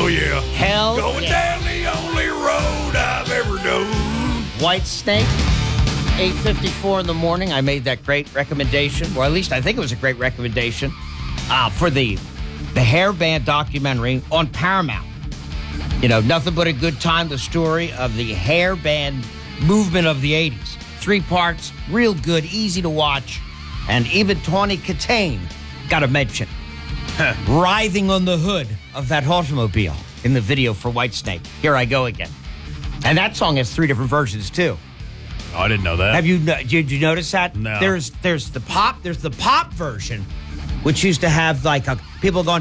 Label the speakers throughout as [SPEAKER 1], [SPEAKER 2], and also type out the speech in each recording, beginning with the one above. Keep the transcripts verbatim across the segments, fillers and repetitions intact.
[SPEAKER 1] Hell yeah.
[SPEAKER 2] Hell
[SPEAKER 1] Going
[SPEAKER 2] yeah.
[SPEAKER 1] down the only road I've ever known.
[SPEAKER 2] White Snake, eight fifty-four in the morning. I made that great recommendation, or at least I think it was a great recommendation, uh, for the, the hair band documentary on Paramount. You know, nothing but a good time, the story of the hair band movement of the eighties. Three parts, real good, easy to watch. And even Tawny Katane, got to mention, writhing on the hood of that automobile in the video for Whitesnake. Here I go again. And that song has three different versions, too.
[SPEAKER 1] Oh, I didn't know that.
[SPEAKER 2] Have you, did you notice that?
[SPEAKER 1] No.
[SPEAKER 2] There's there's the pop, there's the pop version, which used to have like a, people going,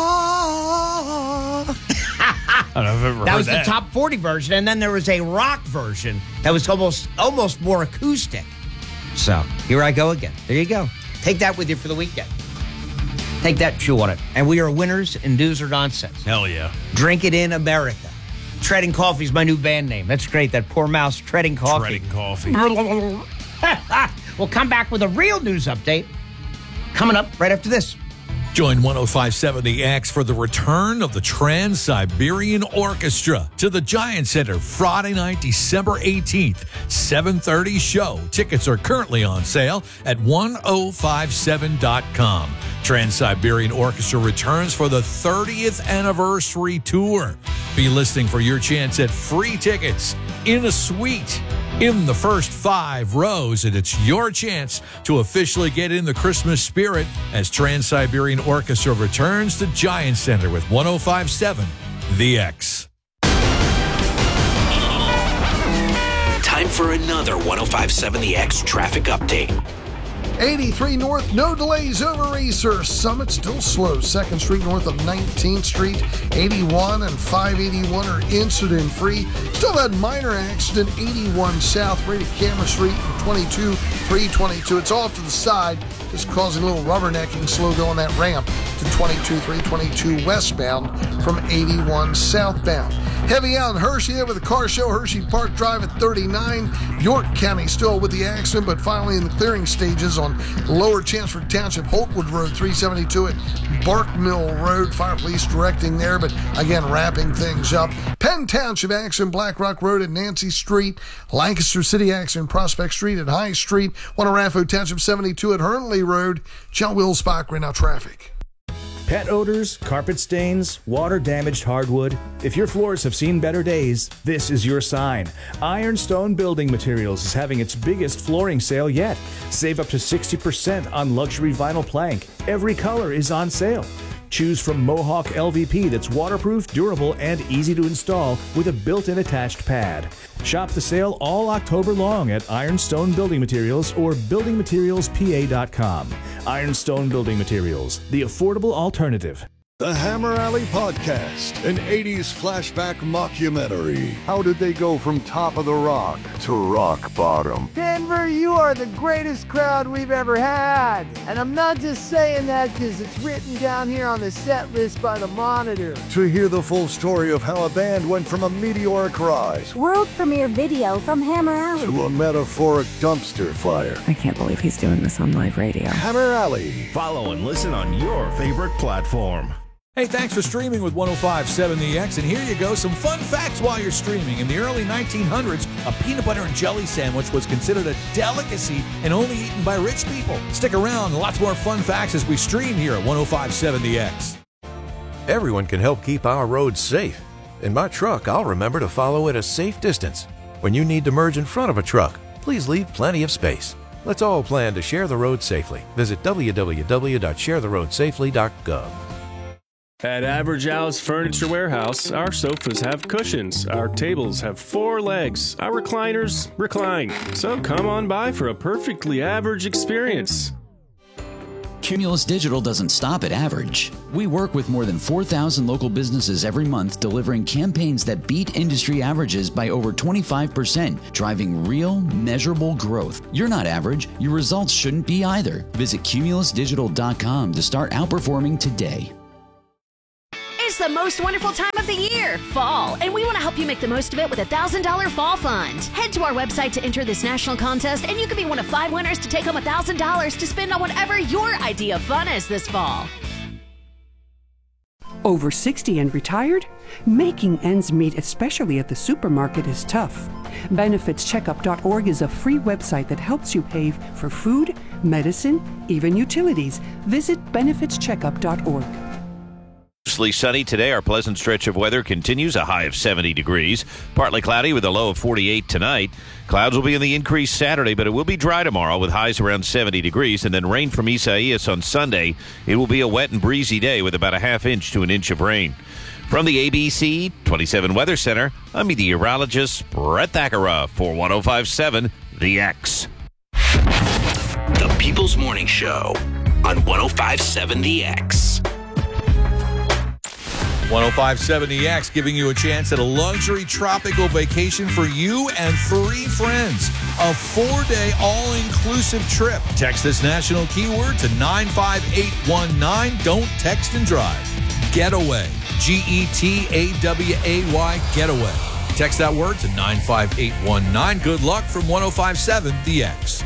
[SPEAKER 2] ah.
[SPEAKER 1] I don't know if I've ever
[SPEAKER 2] That
[SPEAKER 1] heard
[SPEAKER 2] was
[SPEAKER 1] that.
[SPEAKER 2] the top forty version, and then there was a rock version that was almost almost more acoustic. So here I go again. There you go. Take that with you for the weekend. Take that, chew on it. And we are winners in News or Nonsense.
[SPEAKER 1] Hell yeah.
[SPEAKER 2] Drink it in America. Treading Coffee is my new band name. That's great. That poor mouse, Treading Coffee.
[SPEAKER 1] Treading Coffee.
[SPEAKER 2] We'll come back with a real news update coming up right after this.
[SPEAKER 3] Join one oh five point seven The X for the return of the Trans-Siberian Orchestra to the Giant Center Friday night, December eighteenth, seven thirty show. Tickets are currently on sale at one oh five seven dot com. Trans-Siberian Orchestra returns for the thirtieth anniversary tour. Be listening for your chance at free tickets in a suite in the first five rows, and it's your chance to officially get in the Christmas spirit as Trans-Siberian Orchestra returns to Giant Center with one oh five point seven The X.
[SPEAKER 4] Time for another one oh five point seven The X traffic update.
[SPEAKER 5] eighty-three North, no delays over Racer. Summit still slow. second Street north of nineteenth Street. eighty-one and five eighty-one are incident-free. Still that minor accident, eighty-one South, right at Camera Street and twenty-two, three twenty-two. It's off to the side, just causing a little rubbernecking slow go on that ramp to twenty-two, three twenty-two westbound from eighty-one southbound. Heavy out in Hershey there with the car show. Hershey Park Drive at thirty-nine. York County still with the accident, but finally in the clearing stages on Lower Chancellor Township, Holtwood Road, three seventy-two at Bark Mill Road. Fire police directing there, but again, wrapping things up. Penn Township accident, Black Rock Road at Nancy Street. Lancaster City accident, Prospect Street at High Street. One at Raffo Township, seventy-two at Hernley Road. John Will Spock, right now traffic.
[SPEAKER 6] Pet odors, carpet stains, water-damaged hardwood. If your floors have seen better days, this is your sign. Ironstone Building Materials is having its biggest flooring sale yet. Save up to sixty percent on luxury vinyl plank. Every color is on sale. Choose from Mohawk L V P that's waterproof, durable, and easy to install with a built-in attached pad. Shop the sale all October long at Ironstone Building Materials or building materials p a dot com. Ironstone Building Materials, the affordable alternative.
[SPEAKER 7] The Hammer Alley Podcast, an eighties flashback mockumentary. How did they go from top of the rock to rock bottom?
[SPEAKER 8] Denver, you are the greatest crowd we've ever had. And I'm not just saying that because it's written down here on the set list by the Monitor.
[SPEAKER 7] To hear the full story of how a band went from a meteoric rise
[SPEAKER 9] world premiere video from Hammer Alley
[SPEAKER 7] to a metaphoric dumpster fire.
[SPEAKER 9] I can't believe he's doing this on live radio.
[SPEAKER 7] Hammer Alley.
[SPEAKER 10] Follow and listen on your favorite platform.
[SPEAKER 3] Hey, thanks for streaming with one oh five point seven The X, and here you go, some fun facts while you're streaming. In the early nineteen hundreds, a peanut butter and jelly sandwich was considered a delicacy and only eaten by rich people. Stick around, lots more fun facts as we stream here at one oh five point seven The X.
[SPEAKER 11] Everyone can help keep our roads safe. In my truck, I'll remember to follow at a safe distance. When you need to merge in front of a truck, please leave plenty of space. Let's all plan to share the road safely. Visit w w w dot share the road safely dot gov.
[SPEAKER 12] At Average Al's Furniture Warehouse, our sofas have cushions, our tables have four legs, our recliners recline. So come on by for a perfectly average experience.
[SPEAKER 13] Cumulus Digital doesn't stop at average. We work with more than four thousand local businesses every month, delivering campaigns that beat industry averages by over twenty-five percent, driving real, measurable growth. You're not average. Your results shouldn't be either. Visit cumulus digital dot com to start outperforming today.
[SPEAKER 14] It's the most wonderful time of the year, fall, and we want to help you make the most of it with a one thousand dollars fall fund. Head to our website to enter this national contest, and you could be one of five winners to take home one thousand dollars to spend on whatever your idea of fun is this fall.
[SPEAKER 15] Over sixty and retired? Making ends meet, especially at the supermarket, is tough. benefits checkup dot org is a free website that helps you pay for food, medicine, even utilities. Visit benefits checkup dot org.
[SPEAKER 16] Mostly sunny today. Our pleasant stretch of weather continues, a high of seventy degrees. Partly cloudy with a low of forty-eight tonight. Clouds will be in the increase Saturday, but it will be dry tomorrow with highs around seventy degrees. And then rain from Isaias on Sunday. It will be a wet and breezy day with about a half inch to an inch of rain. From the A B C twenty-seven Weather Center, I'm meteorologist Brett Thakara for one oh five point seven The X.
[SPEAKER 4] The People's Morning Show on one oh five point seven The X.
[SPEAKER 3] one oh five point seven The X giving you a chance at a luxury tropical vacation for you and three friends. A four-day all-inclusive trip. Text this national keyword to nine five eight one nine. Don't text and drive. Getaway. G E T A W A Y. Getaway. Text that word to nine five eight one nine. Good luck from one oh five point seven The X.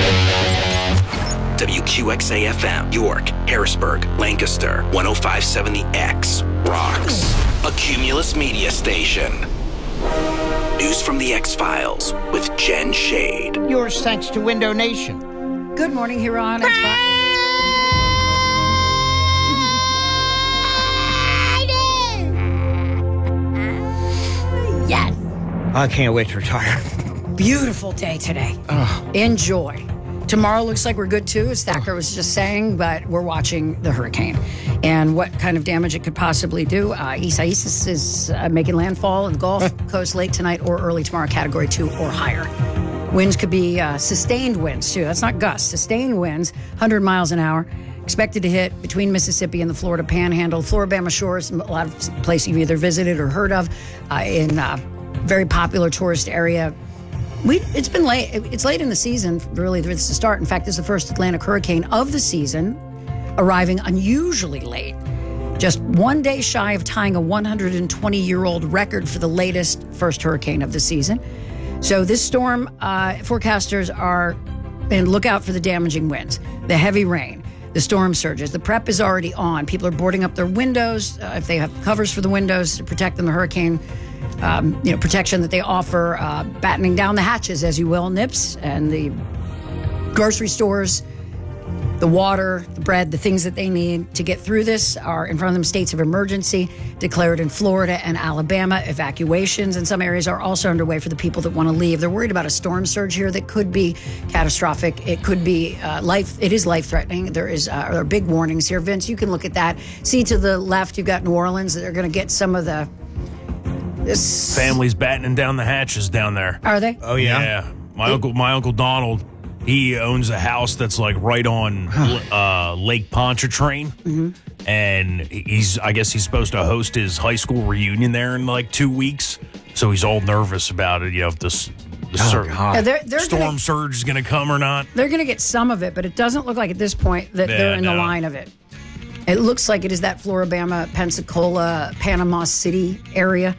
[SPEAKER 4] W Q X A F M, York, Harrisburg, Lancaster, one oh five point seven The X, rocks. A Cumulus media station. News from the X-Files with Jen Shade.
[SPEAKER 2] Yours thanks to Window Nation.
[SPEAKER 17] Good morning here on X-Files. Yes.
[SPEAKER 2] I can't wait to retire.
[SPEAKER 17] Beautiful day today.
[SPEAKER 2] Oh.
[SPEAKER 17] Enjoy. Tomorrow looks like we're good too, as Thacker was just saying, but we're watching the hurricane and what kind of damage it could possibly do. Uh, Isaias is uh, making landfall in the Gulf Coast late tonight or early tomorrow, category two or higher. Winds could be uh, sustained winds too. That's not gusts, sustained winds, one hundred miles an hour. Expected to hit between Mississippi and the Florida Panhandle, Floribama Shores, a lot of places you've either visited or heard of, uh, in a very popular tourist area. We, it's been late. It's late in the season, really, this is the start. In fact, this is the first Atlantic hurricane of the season, arriving unusually late. Just one day shy of tying a one hundred twenty-year-old record for the latest first hurricane of the season. So this storm, uh, forecasters are, and look out for the damaging winds, the heavy rain, the storm surges. The prep is already on. People are boarding up their windows, uh, if they have covers for the windows to protect them the hurricane. Um, you know, protection that they offer, uh, battening down the hatches, as you will, Nips, and the grocery stores, the water, the bread, the things that they need to get through this are in front of them. States of emergency declared in Florida and Alabama. Evacuations in some areas are also underway for the people that want to leave. They're worried about a storm surge here that could be catastrophic. It could be uh, life. It is life-threatening. There is uh, there are big warnings here. Vince, you can look at that. See to the left, you've got New Orleans. They're going to get some of the This
[SPEAKER 1] family's battening down the hatches down there.
[SPEAKER 17] Are they?
[SPEAKER 1] Oh yeah. Yeah. My it, uncle, my uncle Donald, he owns a house that's like right on uh, Lake Pontchartrain,
[SPEAKER 17] mm-hmm.
[SPEAKER 1] and he's I guess he's supposed to host his high school reunion there in like two weeks. So he's all nervous about it. You know, if this the
[SPEAKER 2] oh,
[SPEAKER 1] sur-
[SPEAKER 17] yeah, they're, they're
[SPEAKER 1] storm
[SPEAKER 17] gonna,
[SPEAKER 1] surge is going to come or not.
[SPEAKER 17] They're going to get some of it, but it doesn't look like at this point that
[SPEAKER 1] yeah,
[SPEAKER 17] they're in
[SPEAKER 1] no.
[SPEAKER 17] the line of it. It looks like it is that Floribama, Pensacola, Panama City area.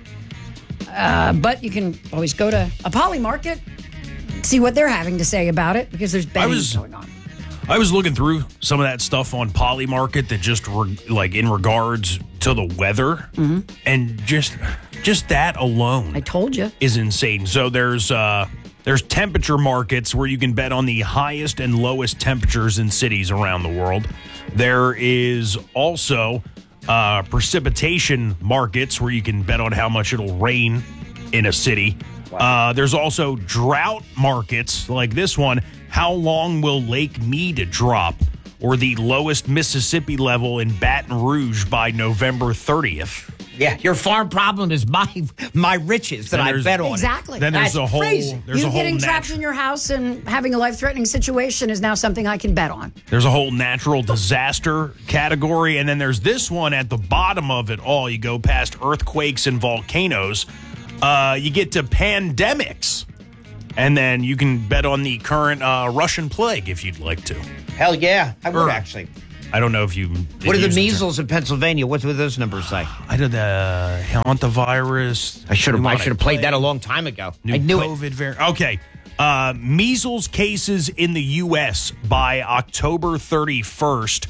[SPEAKER 17] Uh, but you can always go to a Poly Market, see what they're having to say about it, because there's betting
[SPEAKER 1] was,
[SPEAKER 17] going on.
[SPEAKER 1] I was looking through some of that stuff on Poly Market that just re- like in regards to the weather,
[SPEAKER 17] mm-hmm.
[SPEAKER 1] and just just that alone,
[SPEAKER 17] I told you,
[SPEAKER 1] is insane. So there's uh, there's temperature markets where you can bet on the highest and lowest temperatures in cities around the world. There is also Uh, precipitation markets where you can bet on how much it'll rain in a city. Wow. Uh, there's also drought markets like this one. How long will Lake Mead drop, or the lowest Mississippi level in Baton Rouge by November thirtieth?
[SPEAKER 2] Yeah, your farm problem is my my riches that I bet on.
[SPEAKER 17] Exactly.
[SPEAKER 1] Then there's
[SPEAKER 17] That's
[SPEAKER 1] a whole
[SPEAKER 17] crazy.
[SPEAKER 1] there's
[SPEAKER 17] you
[SPEAKER 1] a whole
[SPEAKER 17] getting
[SPEAKER 1] nat-
[SPEAKER 17] trapped in your house and having a life-threatening situation is now something I can bet on.
[SPEAKER 1] There's a whole natural disaster category, and then there's this one at the bottom of it all. You go past earthquakes and volcanoes, uh, you get to pandemics, and then you can bet on the current uh, Russian plague if you'd like to.
[SPEAKER 2] Hell yeah, I would
[SPEAKER 1] Or,
[SPEAKER 2] actually.
[SPEAKER 1] I don't know if you.
[SPEAKER 2] What are the measles in Pennsylvania? What do those numbers say?
[SPEAKER 1] I did the hantavirus.
[SPEAKER 2] I should have. I should have played that a long time ago.
[SPEAKER 1] New
[SPEAKER 2] I knew
[SPEAKER 1] COVID
[SPEAKER 2] it.
[SPEAKER 1] variant. Okay, uh, measles cases in the U S by October thirty-first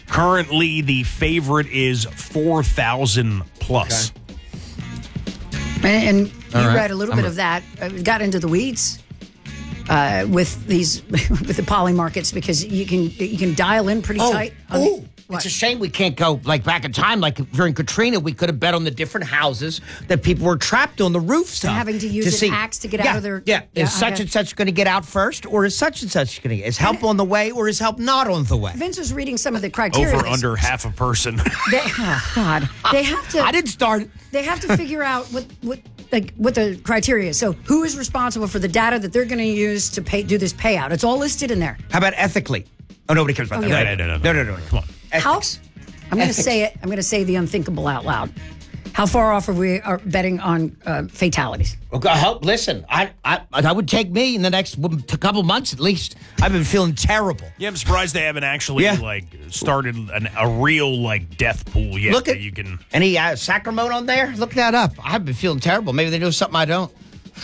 [SPEAKER 1] Currently, the favorite is four thousand plus.
[SPEAKER 17] Okay. And, and you
[SPEAKER 1] All right.
[SPEAKER 17] read a little
[SPEAKER 1] I'm
[SPEAKER 17] bit
[SPEAKER 1] a-
[SPEAKER 17] of that, uh, got into the weeds uh, with these with the poly markets because you can you can dial in pretty
[SPEAKER 2] Oh,
[SPEAKER 17] tight. on
[SPEAKER 2] oh,
[SPEAKER 17] the-
[SPEAKER 2] it's a shame we can't go like back in time, like during Katrina. We could have bet on the different houses that people were trapped on the roofs of,
[SPEAKER 17] having to use an axe to get
[SPEAKER 2] yeah,
[SPEAKER 17] out of their-
[SPEAKER 2] Yeah,
[SPEAKER 17] Yeah,
[SPEAKER 2] is such
[SPEAKER 17] okay.
[SPEAKER 2] and such going to get out first, or is such and such going to get? Is help on the way, or is help not on the way?
[SPEAKER 17] Vince was reading some of the criteria.
[SPEAKER 1] Over under half a person.
[SPEAKER 17] They, oh God, they have to.
[SPEAKER 2] I didn't start.
[SPEAKER 17] They have to figure out what what like what the criteria is. So who is responsible for the data that they're going to use to pay do this payout? It's all listed in there.
[SPEAKER 2] How about ethically? Oh, nobody cares about
[SPEAKER 17] Oh,
[SPEAKER 2] that.
[SPEAKER 17] yeah.
[SPEAKER 2] No, no, no, no, no, no. Come on.
[SPEAKER 17] How? I'm going to
[SPEAKER 2] Ethics.
[SPEAKER 17] say it. I'm going to say the unthinkable out loud. How far off are we are betting on uh, fatalities?
[SPEAKER 2] Okay, help. Listen, I, I, that would take me in the next w- t- couple months at least. I've been feeling terrible.
[SPEAKER 1] Yeah, I'm surprised they haven't actually
[SPEAKER 2] Yeah.
[SPEAKER 1] like started an, a real like death pool yet.
[SPEAKER 2] Look
[SPEAKER 1] that
[SPEAKER 2] at
[SPEAKER 1] you can.
[SPEAKER 2] any uh, Sacramento on there. Look that up. I've been feeling terrible. Maybe they know something I don't.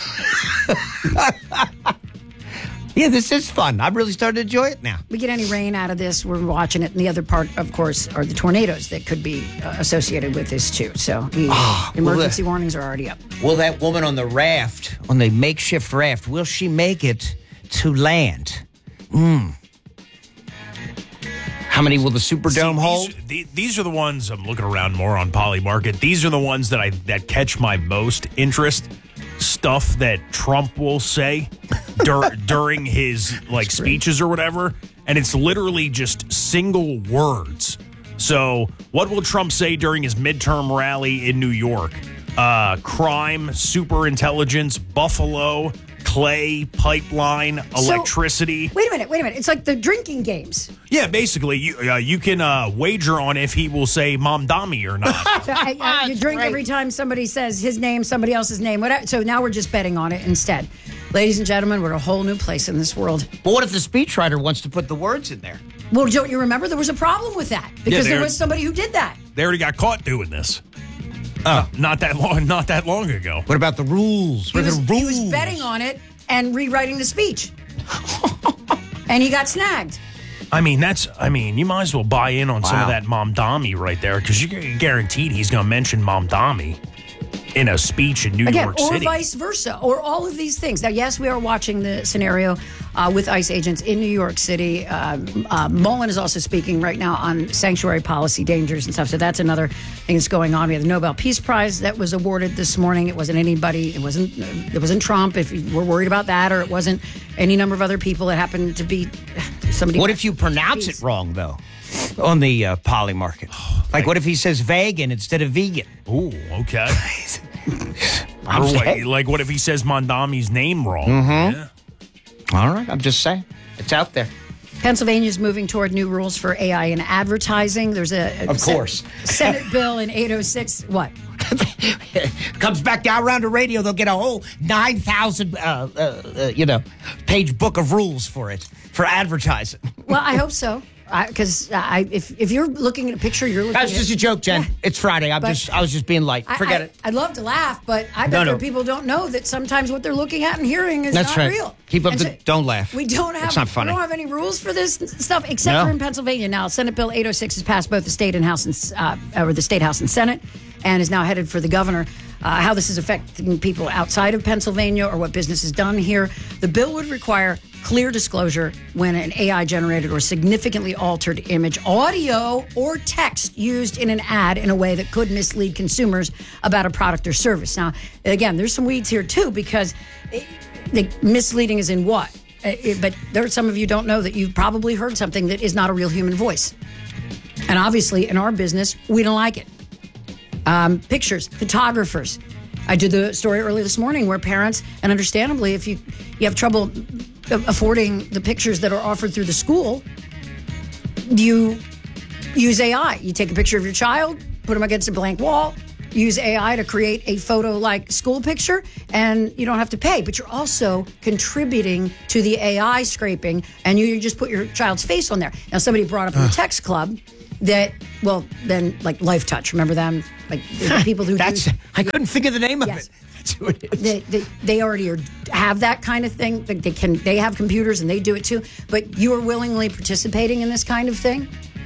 [SPEAKER 2] Yeah, this is fun. I've really started to enjoy it now.
[SPEAKER 17] We get any rain out of this, we're watching it. And the other part, of course, are the tornadoes that could be uh, associated with this too. So the
[SPEAKER 2] Ah, well,
[SPEAKER 17] emergency
[SPEAKER 2] that-
[SPEAKER 17] warnings are already up.
[SPEAKER 2] Will that woman on the raft, on the makeshift raft, will she make it to land? Mm. How many will the Superdome
[SPEAKER 1] See,
[SPEAKER 2] hold?
[SPEAKER 1] These, the- these are the ones I'm looking around more on Poly Market. These are the ones that I that catch my most interest. Stuff that Trump will say dur- during his like speeches or whatever, and it's literally just single words. So, what will Trump say during his midterm rally in New York? Uh, crime, super intelligence, Buffalo, clay, pipeline,
[SPEAKER 17] So-
[SPEAKER 1] electricity.
[SPEAKER 17] Wait a minute, wait a minute. It's like the drinking games.
[SPEAKER 1] Yeah, basically, you uh, you can uh, wager on if he will say "Mom Dami" or not.
[SPEAKER 17] So, I, I, you drink every time somebody says his name, somebody else's name. Whatever. So now we're just betting on it instead. Ladies and gentlemen, we're a whole new place in this world.
[SPEAKER 2] But what if the speechwriter wants to put the words in there?
[SPEAKER 17] Well, don't you remember there was a problem with that because there
[SPEAKER 1] there-
[SPEAKER 17] was somebody who did that.
[SPEAKER 1] They already got caught doing this. Oh, not that long. Not that long ago.
[SPEAKER 2] What about the rules?
[SPEAKER 17] He was, he was betting on it and rewriting the speech, and he got snagged.
[SPEAKER 1] I mean, that's. I mean, you might as well buy in on some
[SPEAKER 2] Wow.
[SPEAKER 1] of that Mom Dami right there, because you're guaranteed he's going to mention Mom Dami in a speech in New
[SPEAKER 17] Again,
[SPEAKER 1] York
[SPEAKER 17] or
[SPEAKER 1] City.
[SPEAKER 17] vice versa, or all of these things. Now, yes, we are watching the scenario uh, with ICE agents in New York City. Uh, uh, Mullen is also speaking right now on sanctuary policy dangers and stuff. So that's another thing that's going on. We had the Nobel Peace Prize that was awarded this morning. It wasn't anybody. It wasn't. It wasn't Trump. If you were worried about that, or it wasn't any number of other people that happened to be somebody.
[SPEAKER 2] What if you pronounce it wrong, though, on the uh, Poly Market? Like, what if he says vegan instead of vegan?
[SPEAKER 1] Ooh, okay.
[SPEAKER 2] I'm
[SPEAKER 1] Or what,
[SPEAKER 2] saying.
[SPEAKER 1] like, what if he says Mondami's name wrong?
[SPEAKER 2] Mhm.
[SPEAKER 1] Yeah.
[SPEAKER 2] All right, I'm just saying. It's out there.
[SPEAKER 17] Pennsylvania is moving toward new rules for A I in advertising. There's a, a
[SPEAKER 2] Of
[SPEAKER 17] Sen-
[SPEAKER 2] course.
[SPEAKER 17] Senate bill in eight oh six. What?
[SPEAKER 2] Comes back down around the radio, they'll get a whole nine thousand, uh, uh, uh, you know, page book of rules for it, for advertising.
[SPEAKER 17] Well, I hope so. Because I, if if you're looking at a picture, you're looking.
[SPEAKER 2] That's
[SPEAKER 17] at,
[SPEAKER 2] just a joke, Jen.
[SPEAKER 17] Yeah.
[SPEAKER 2] It's Friday. I'm
[SPEAKER 17] But-
[SPEAKER 2] just, I was just being light.
[SPEAKER 17] I-
[SPEAKER 2] Forget
[SPEAKER 17] I,
[SPEAKER 2] it.
[SPEAKER 17] I'd love to laugh, but I bet
[SPEAKER 2] No,
[SPEAKER 17] there
[SPEAKER 2] no.
[SPEAKER 17] are people who don't know that sometimes what they're looking at and hearing is
[SPEAKER 2] That's
[SPEAKER 17] not
[SPEAKER 2] right.
[SPEAKER 17] real.
[SPEAKER 2] Keep up
[SPEAKER 17] And
[SPEAKER 2] the,
[SPEAKER 17] so
[SPEAKER 2] don't laugh.
[SPEAKER 17] We don't have.
[SPEAKER 2] It's not funny.
[SPEAKER 17] We don't have any rules for this stuff except
[SPEAKER 2] No.
[SPEAKER 17] for in Pennsylvania now. Senate Bill eight oh six has passed both the state and House and uh, or the state House and Senate, and is now headed for the governor. Uh, how this is affecting people outside of Pennsylvania or what business is done here. The bill would require clear disclosure when an A I generated or significantly altered image, audio, or text used in an ad in a way that could mislead consumers about a product or service. Now, again, there's some weeds here too, because it, the misleading is in what? Uh, it- but there are some of you don't know that you've probably heard something that is not a real human voice. And obviously, in our business, we don't like it. Um, pictures, photographers. I did the story earlier this morning where parents, and understandably, if you, you have trouble affording the pictures that are offered through the school, you use A I. You take a picture of your child, put them against a blank wall, use A I to create a photo-like school picture, and you don't have to pay. But you're also contributing to the A I scraping, and you just put your child's face on there. Now, somebody brought up in the text club that, well, then, like Life Touch, remember them? Like the people who
[SPEAKER 2] That's,
[SPEAKER 17] do,
[SPEAKER 2] I couldn't think of the name
[SPEAKER 17] Yes.
[SPEAKER 2] of it. That's who it is.
[SPEAKER 17] they, they, they already are, have that kind of thing. They they can they have computers and they do it too. But you are willingly participating in this kind of thing.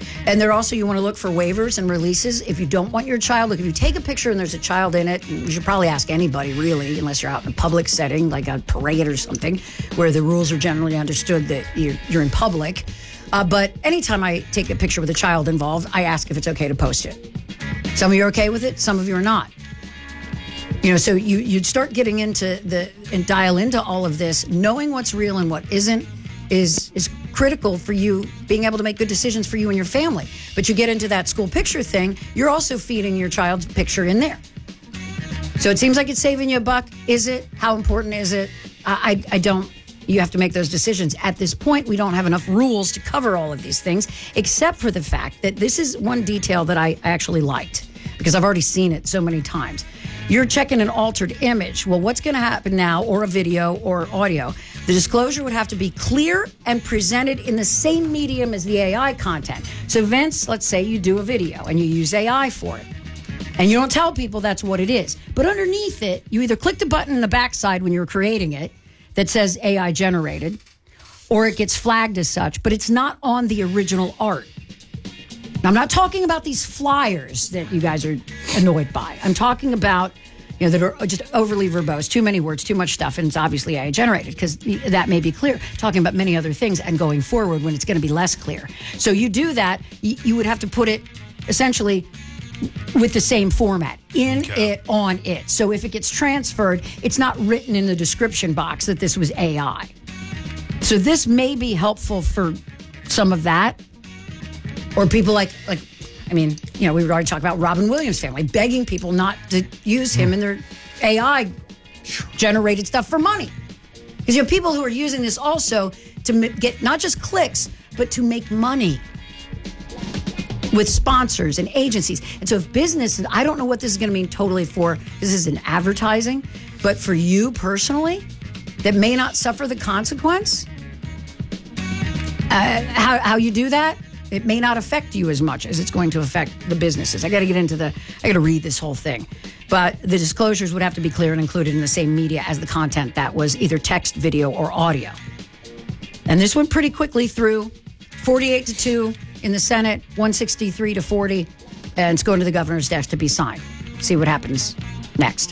[SPEAKER 17] And there also, you want to look for waivers and releases. If you don't want your child, look, if you take a picture and there's a child in it, you should probably ask anybody, really, unless you're out in a public setting, like a parade or something, where the rules are generally understood that you're, you're in public. Uh, but anytime I take a picture with a child involved, I ask if it's okay to post it. Some of you are okay with it, some of you are not. You know, so you, you'd start getting into the, and dial into all of this, knowing what's real and what isn't is is critical for you being able to make good decisions for you and your family. But you get into that school picture thing, you're also feeding your child's picture in there. So it seems like it's saving you a buck. Is it? How important is it? I, I, I don't, you have to make those decisions. At this point, we don't have enough rules to cover all of these things, except for the fact that this is one detail that I actually liked, because I've already seen it so many times. You're checking an altered image. Well, what's going to happen now, or a video or audio? The disclosure would have to be clear and presented in the same medium as the A I content. So, Vince, let's say you do a video and you use A I for it. And you don't tell people that's what it is. But underneath it, you either click the button in the backside when you're creating it that says A I generated, or it gets flagged as such, but it's not on the original art. Now, I'm not talking about these flyers that you guys are annoyed by. I'm talking about, you know, that are just overly verbose, too many words, too much stuff, and it's obviously A I generated, because that may be clear. Talking about many other things and going forward when it's going to be less clear. So you do that, you would have to put it essentially with the same format, in okay. it, on it. So if it gets transferred, it's not written in the description box that this was A I. So this may be helpful for some of that. Or people like, like, I mean, you know, we were already talking about Robin Williams' family, begging people not to use him in their A I-generated stuff for money. Because you have people who are using this also to get not just clicks, but to make money with sponsors and agencies. And so if businesses, I don't know what this is going to mean totally for, this is an advertising, but for you personally, that may not suffer the consequence, uh, how, how you do that, it may not affect you as much as it's going to affect the businesses. I got to get into the, I got to read this whole thing. But the disclosures would have to be clear and included in the same media as the content that was either text, video, or audio. And this went pretty quickly through, forty-eight to two in the Senate, one sixty-three to forty, and it's going to the governor's desk to be signed. See what happens next.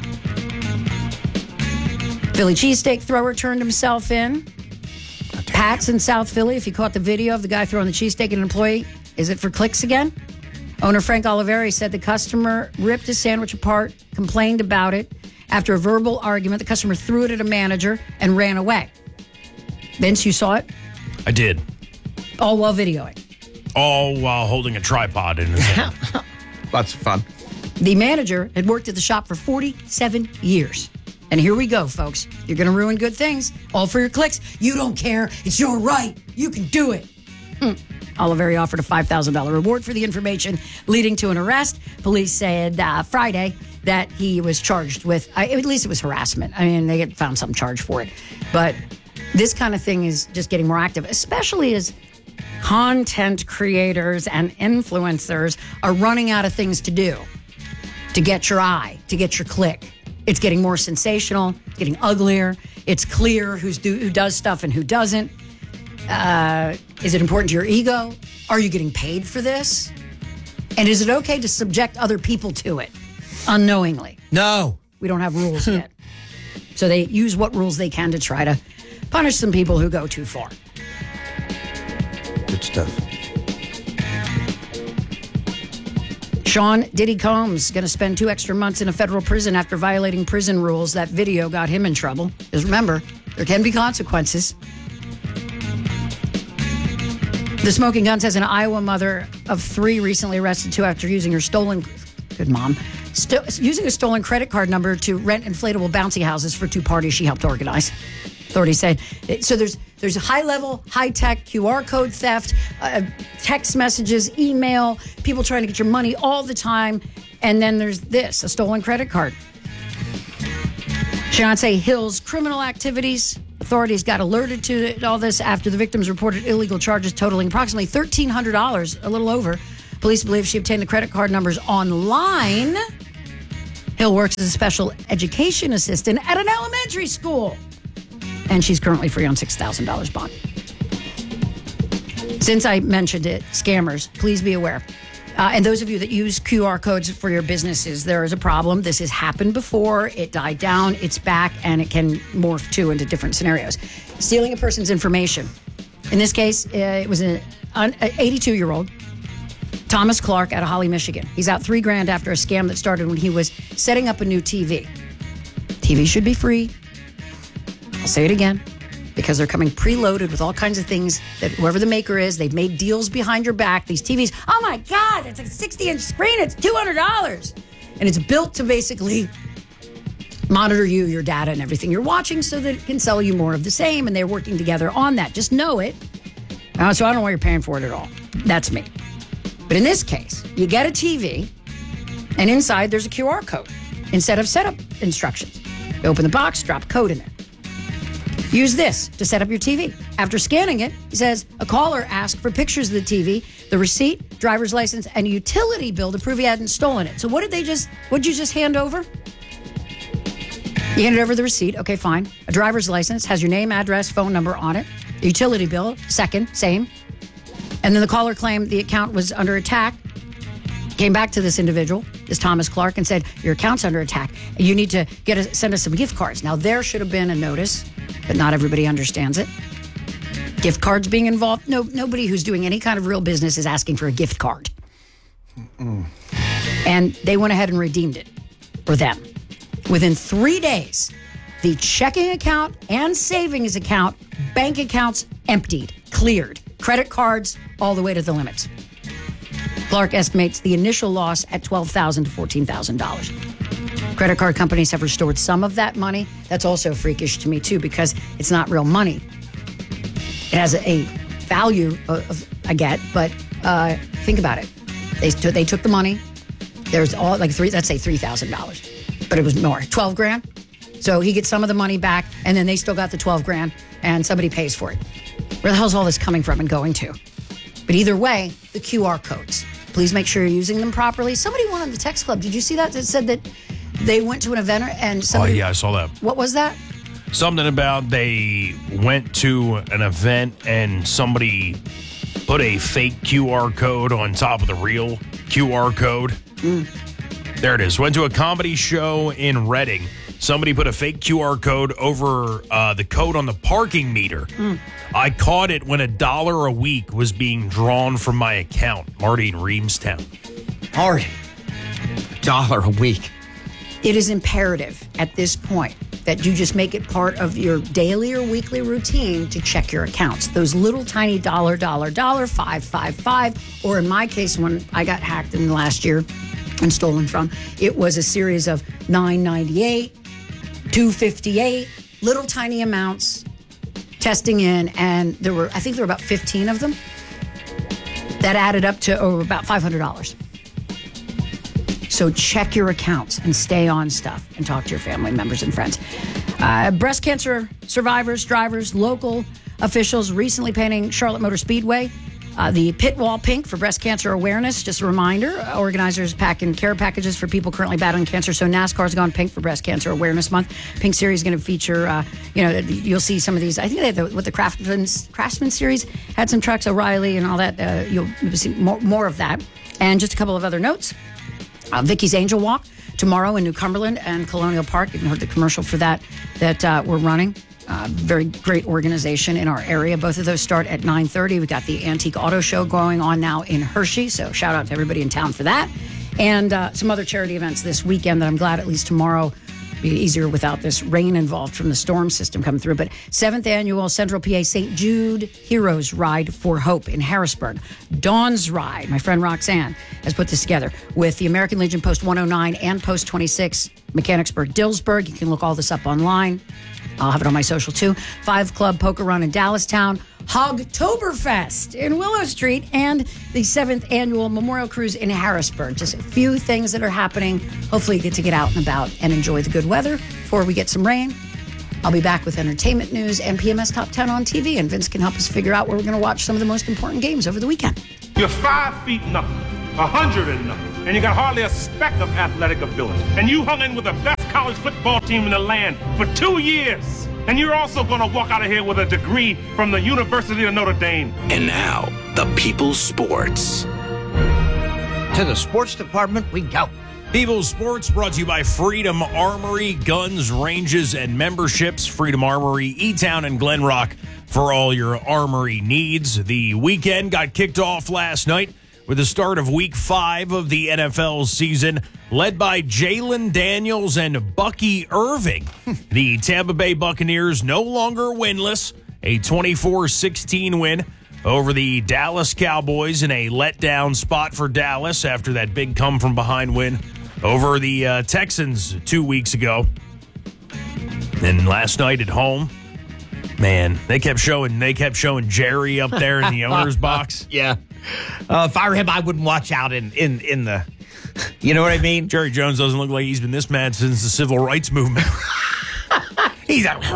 [SPEAKER 17] Philly cheesesteak thrower turned himself in. Pat's in South Philly. If you caught the video of the guy throwing the cheesesteak at an employee, is it for clicks again? Owner Frank Oliveri said the customer ripped his sandwich apart, complained about it. After a verbal argument, the customer threw it at a manager and ran away. Vince, you saw it?
[SPEAKER 1] I did.
[SPEAKER 17] All while videoing.
[SPEAKER 1] All while holding a tripod in his hand.
[SPEAKER 2] Lots of fun.
[SPEAKER 17] The manager had worked at the shop for forty-seven years. And here we go, folks. You're going to ruin good things, all for your clicks. You don't care. It's your right. You can do it. Mm. Oliveri offered a five thousand dollars reward for the information, leading to an arrest. Police said uh, Friday that he was charged with, uh, at least it was harassment. I mean, they found some charge for it. But this kind of thing is just getting more active, especially as content creators and influencers are running out of things to do to get your eye, to get your click. It's getting more sensational, getting uglier. It's clear who's do, who does stuff and who doesn't. Uh, is it important to your ego? Are you getting paid for this? And is it okay to subject other people to it unknowingly?
[SPEAKER 2] No.
[SPEAKER 17] We don't have rules yet. So they use what rules they can to try to punish some people who go too far.
[SPEAKER 2] Good stuff.
[SPEAKER 17] Sean Diddy Combs is going to spend two extra months in a federal prison after violating prison rules. That video got him in trouble. Because remember, there can be consequences. The Smoking Gun says an Iowa mother of three recently arrested two after using her stolen, good mom, st- using a stolen credit card number to rent inflatable bouncy houses for two parties she helped organize. Authorities said. So there's there's high-level, high-tech Q R code theft, uh, text messages, email, people trying to get your money all the time. And then there's this, a stolen credit card. Shanae Hill's criminal activities. Authorities got alerted to all this after the victims reported illegal charges totaling approximately thirteen hundred dollars, a little over. Police believe she obtained the credit card numbers online. Hill works as a special education assistant at an elementary school. And she's currently free on six thousand dollars bond. Since I mentioned it, scammers, please be aware. Uh, and those of you that use Q R codes for your businesses, there is a problem. This has happened before. It died down. It's back, and it can morph, too, into different scenarios. Stealing a person's information. In this case, uh, it was an eighty-two-year-old, Thomas Clark, out of Holly, Michigan. He's out three grand after a scam that started when he was setting up a new T V. T V should be free. I'll say it again, because they're coming preloaded with all kinds of things that whoever the maker is, they've made deals behind your back. These T Vs, oh my God, it's a sixty-inch screen. It's two hundred dollars. And it's built to basically monitor you, your data, and everything you're watching so that it can sell you more of the same. And they're working together on that. Just know it. Uh, so I don't know why you're paying for it at all. That's me. But in this case, you get a T V, and inside there's a Q R code instead of setup instructions. You open the box, drop a code in there. Use this to set up your T V. After scanning it, it says a caller asked for pictures of the T V, the receipt, driver's license, and a utility bill to prove he hadn't stolen it. So what did they just, what did you just hand over? You handed over the receipt. Okay, fine. A driver's license has your name, address, phone number on it. The utility bill, second, same. And then the caller claimed the account was under attack. Came back to this individual, this Thomas Clark, and said, your account's under attack. And you need to get a, send us some gift cards. Now, there should have been a notice, but not everybody understands it. Gift cards being involved. No, nobody who's doing any kind of real business is asking for a gift card. Mm-mm. And they went ahead and redeemed it for them. Within three days, the checking account and savings account, bank accounts emptied, cleared, credit cards all the way to the limits. Clark estimates the initial loss at twelve thousand dollars to fourteen thousand dollars. Credit card companies have restored some of that money. That's also freakish to me, too, because it's not real money. It has a value, of, of, I get, but uh, think about it. They, t- they took the money. There's all, like, three, let's say three thousand dollars. But it was more, twelve grand. So he gets some of the money back, and then they still got the twelve grand, and somebody pays for it. Where the hell's all this coming from and going to? But either way, the Q R codes. Please make sure you're using them properly. Somebody went on the text club. Did you see that? That said that they went to an event and somebody...
[SPEAKER 1] Oh, yeah, I saw that.
[SPEAKER 17] What was that?
[SPEAKER 1] Something about they went to an event and somebody put a fake Q R code on top of the real Q R code. Mm. There it is. Went to a comedy show in Reading. Somebody put a fake Q R code over uh, the code on the parking meter. Mm. I caught it when a dollar a week was being drawn from my account. Marty in Reamstown.
[SPEAKER 2] Marty. A dollar a week.
[SPEAKER 17] It is imperative at this point that you just make it part of your daily or weekly routine to check your accounts. Those little tiny dollar, dollar, dollar, five, five, five, or in my case, when I got hacked in the last year and stolen from, it was a series of nine ninety-eight, two fifty-eight, little tiny amounts, testing in, and there were, I think there were about fifteen of them. That added up to oh, about five hundred dollars. So check your accounts and stay on stuff and talk to your family members and friends. Uh, breast cancer survivors, drivers, local officials recently painting Charlotte Motor Speedway uh, the pit wall pink for breast cancer awareness. Just a reminder, organizers packing care packages for people currently battling cancer. So NASCAR's gone pink for Breast Cancer Awareness Month. Pink Series is going to feature, uh, you know, you'll see some of these. I think they had the, with the Craftsman, Craftsman Series had some trucks, O'Reilly and all that. Uh, you'll, you'll see more, more of that. And just a couple of other notes. Uh, Vicky's Angel Walk tomorrow in New Cumberland and Colonial Park. You've heard the commercial for that that uh, we're running. Uh, very great organization in our area. Both of those start at nine thirty. We've got the Antique Auto Show going on now in Hershey, so shout out to everybody in town for that. And uh, some other charity events this weekend that I'm glad at least tomorrow be easier without this rain involved from the storm system coming through. But seventh annual Central P A Saint Jude Heroes Ride for Hope in Harrisburg. Dawn's Ride, my friend Roxanne has put this together with the American Legion Post one oh nine and Post twenty-six, Mechanicsburg, Dillsburg. You can look all this up online. I'll have it on my social too. Five Club Poker Run in Dallastown, Hogtoberfest in Willow Street, and the seventh annual Memorial Cruise in Harrisburg. Just a few things that are happening. Hopefully you get to get out and about and enjoy the good weather before we get some rain. I'll be back with entertainment news and P M S Top ten on T V, and Vince can help us figure out where we're going to watch some of the most important games over the weekend.
[SPEAKER 18] You're five feet nothing, a hundred and nothing, and you got hardly a speck of athletic ability. And you hung in with the best college football team in the land for two years. And you're also going to walk out of here with a degree from the University of Notre Dame.
[SPEAKER 4] And now, the People's Sports.
[SPEAKER 2] To the sports department we go.
[SPEAKER 1] People's Sports brought to you by Freedom Armory, guns, ranges, and memberships. Freedom Armory, E-Town, and Glen Rock for all your armory needs. The weekend got kicked off last night with the start of week five of the N F L season, led by Jalen Daniels and Bucky Irving. The Tampa Bay Buccaneers no longer winless, a twenty-four sixteen win over the Dallas Cowboys in a letdown spot for Dallas after that big come-from-behind win over the uh, Texans two weeks ago. And last night at home, man, they kept showing they kept showing Jerry up there in the owner's box.
[SPEAKER 2] Yeah. Uh, if I were him, I wouldn't watch out in, in, in the, you know what I mean?
[SPEAKER 1] Jerry Jones doesn't look like he's been this mad since the civil rights movement. He's out.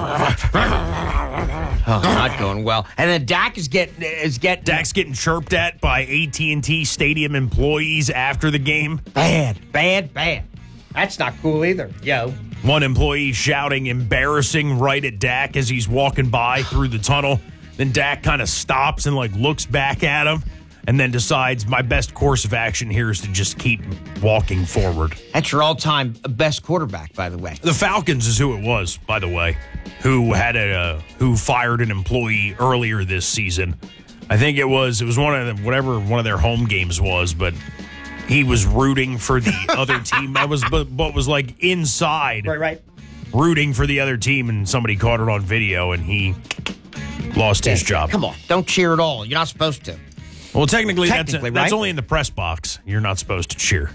[SPEAKER 2] Oh, not going well. And then Dak is getting is getting
[SPEAKER 1] Dak's getting chirped at by A T and T Stadium employees after the game.
[SPEAKER 2] Bad, bad, bad. That's not cool either, yo.
[SPEAKER 1] One employee shouting embarrassing right at Dak as he's walking by through the tunnel. Then Dak kind of stops and like looks back at him and then decides my best course of action here is to just keep walking forward.
[SPEAKER 2] That's your all-time best quarterback, by the way.
[SPEAKER 1] The Falcons is who it was, by the way, who had a uh, who fired an employee earlier this season. I think it was it was one of them, whatever one of their home games was, but he was rooting for the other team. That was but, but was like inside,
[SPEAKER 2] right, right,
[SPEAKER 1] rooting for the other team, and somebody caught it on video, and he lost his job.
[SPEAKER 2] Come on, don't cheer at all. You're not supposed to.
[SPEAKER 1] Well, technically,
[SPEAKER 2] technically
[SPEAKER 1] that's,
[SPEAKER 2] right?
[SPEAKER 1] that's only in the press box. You're not supposed to cheer.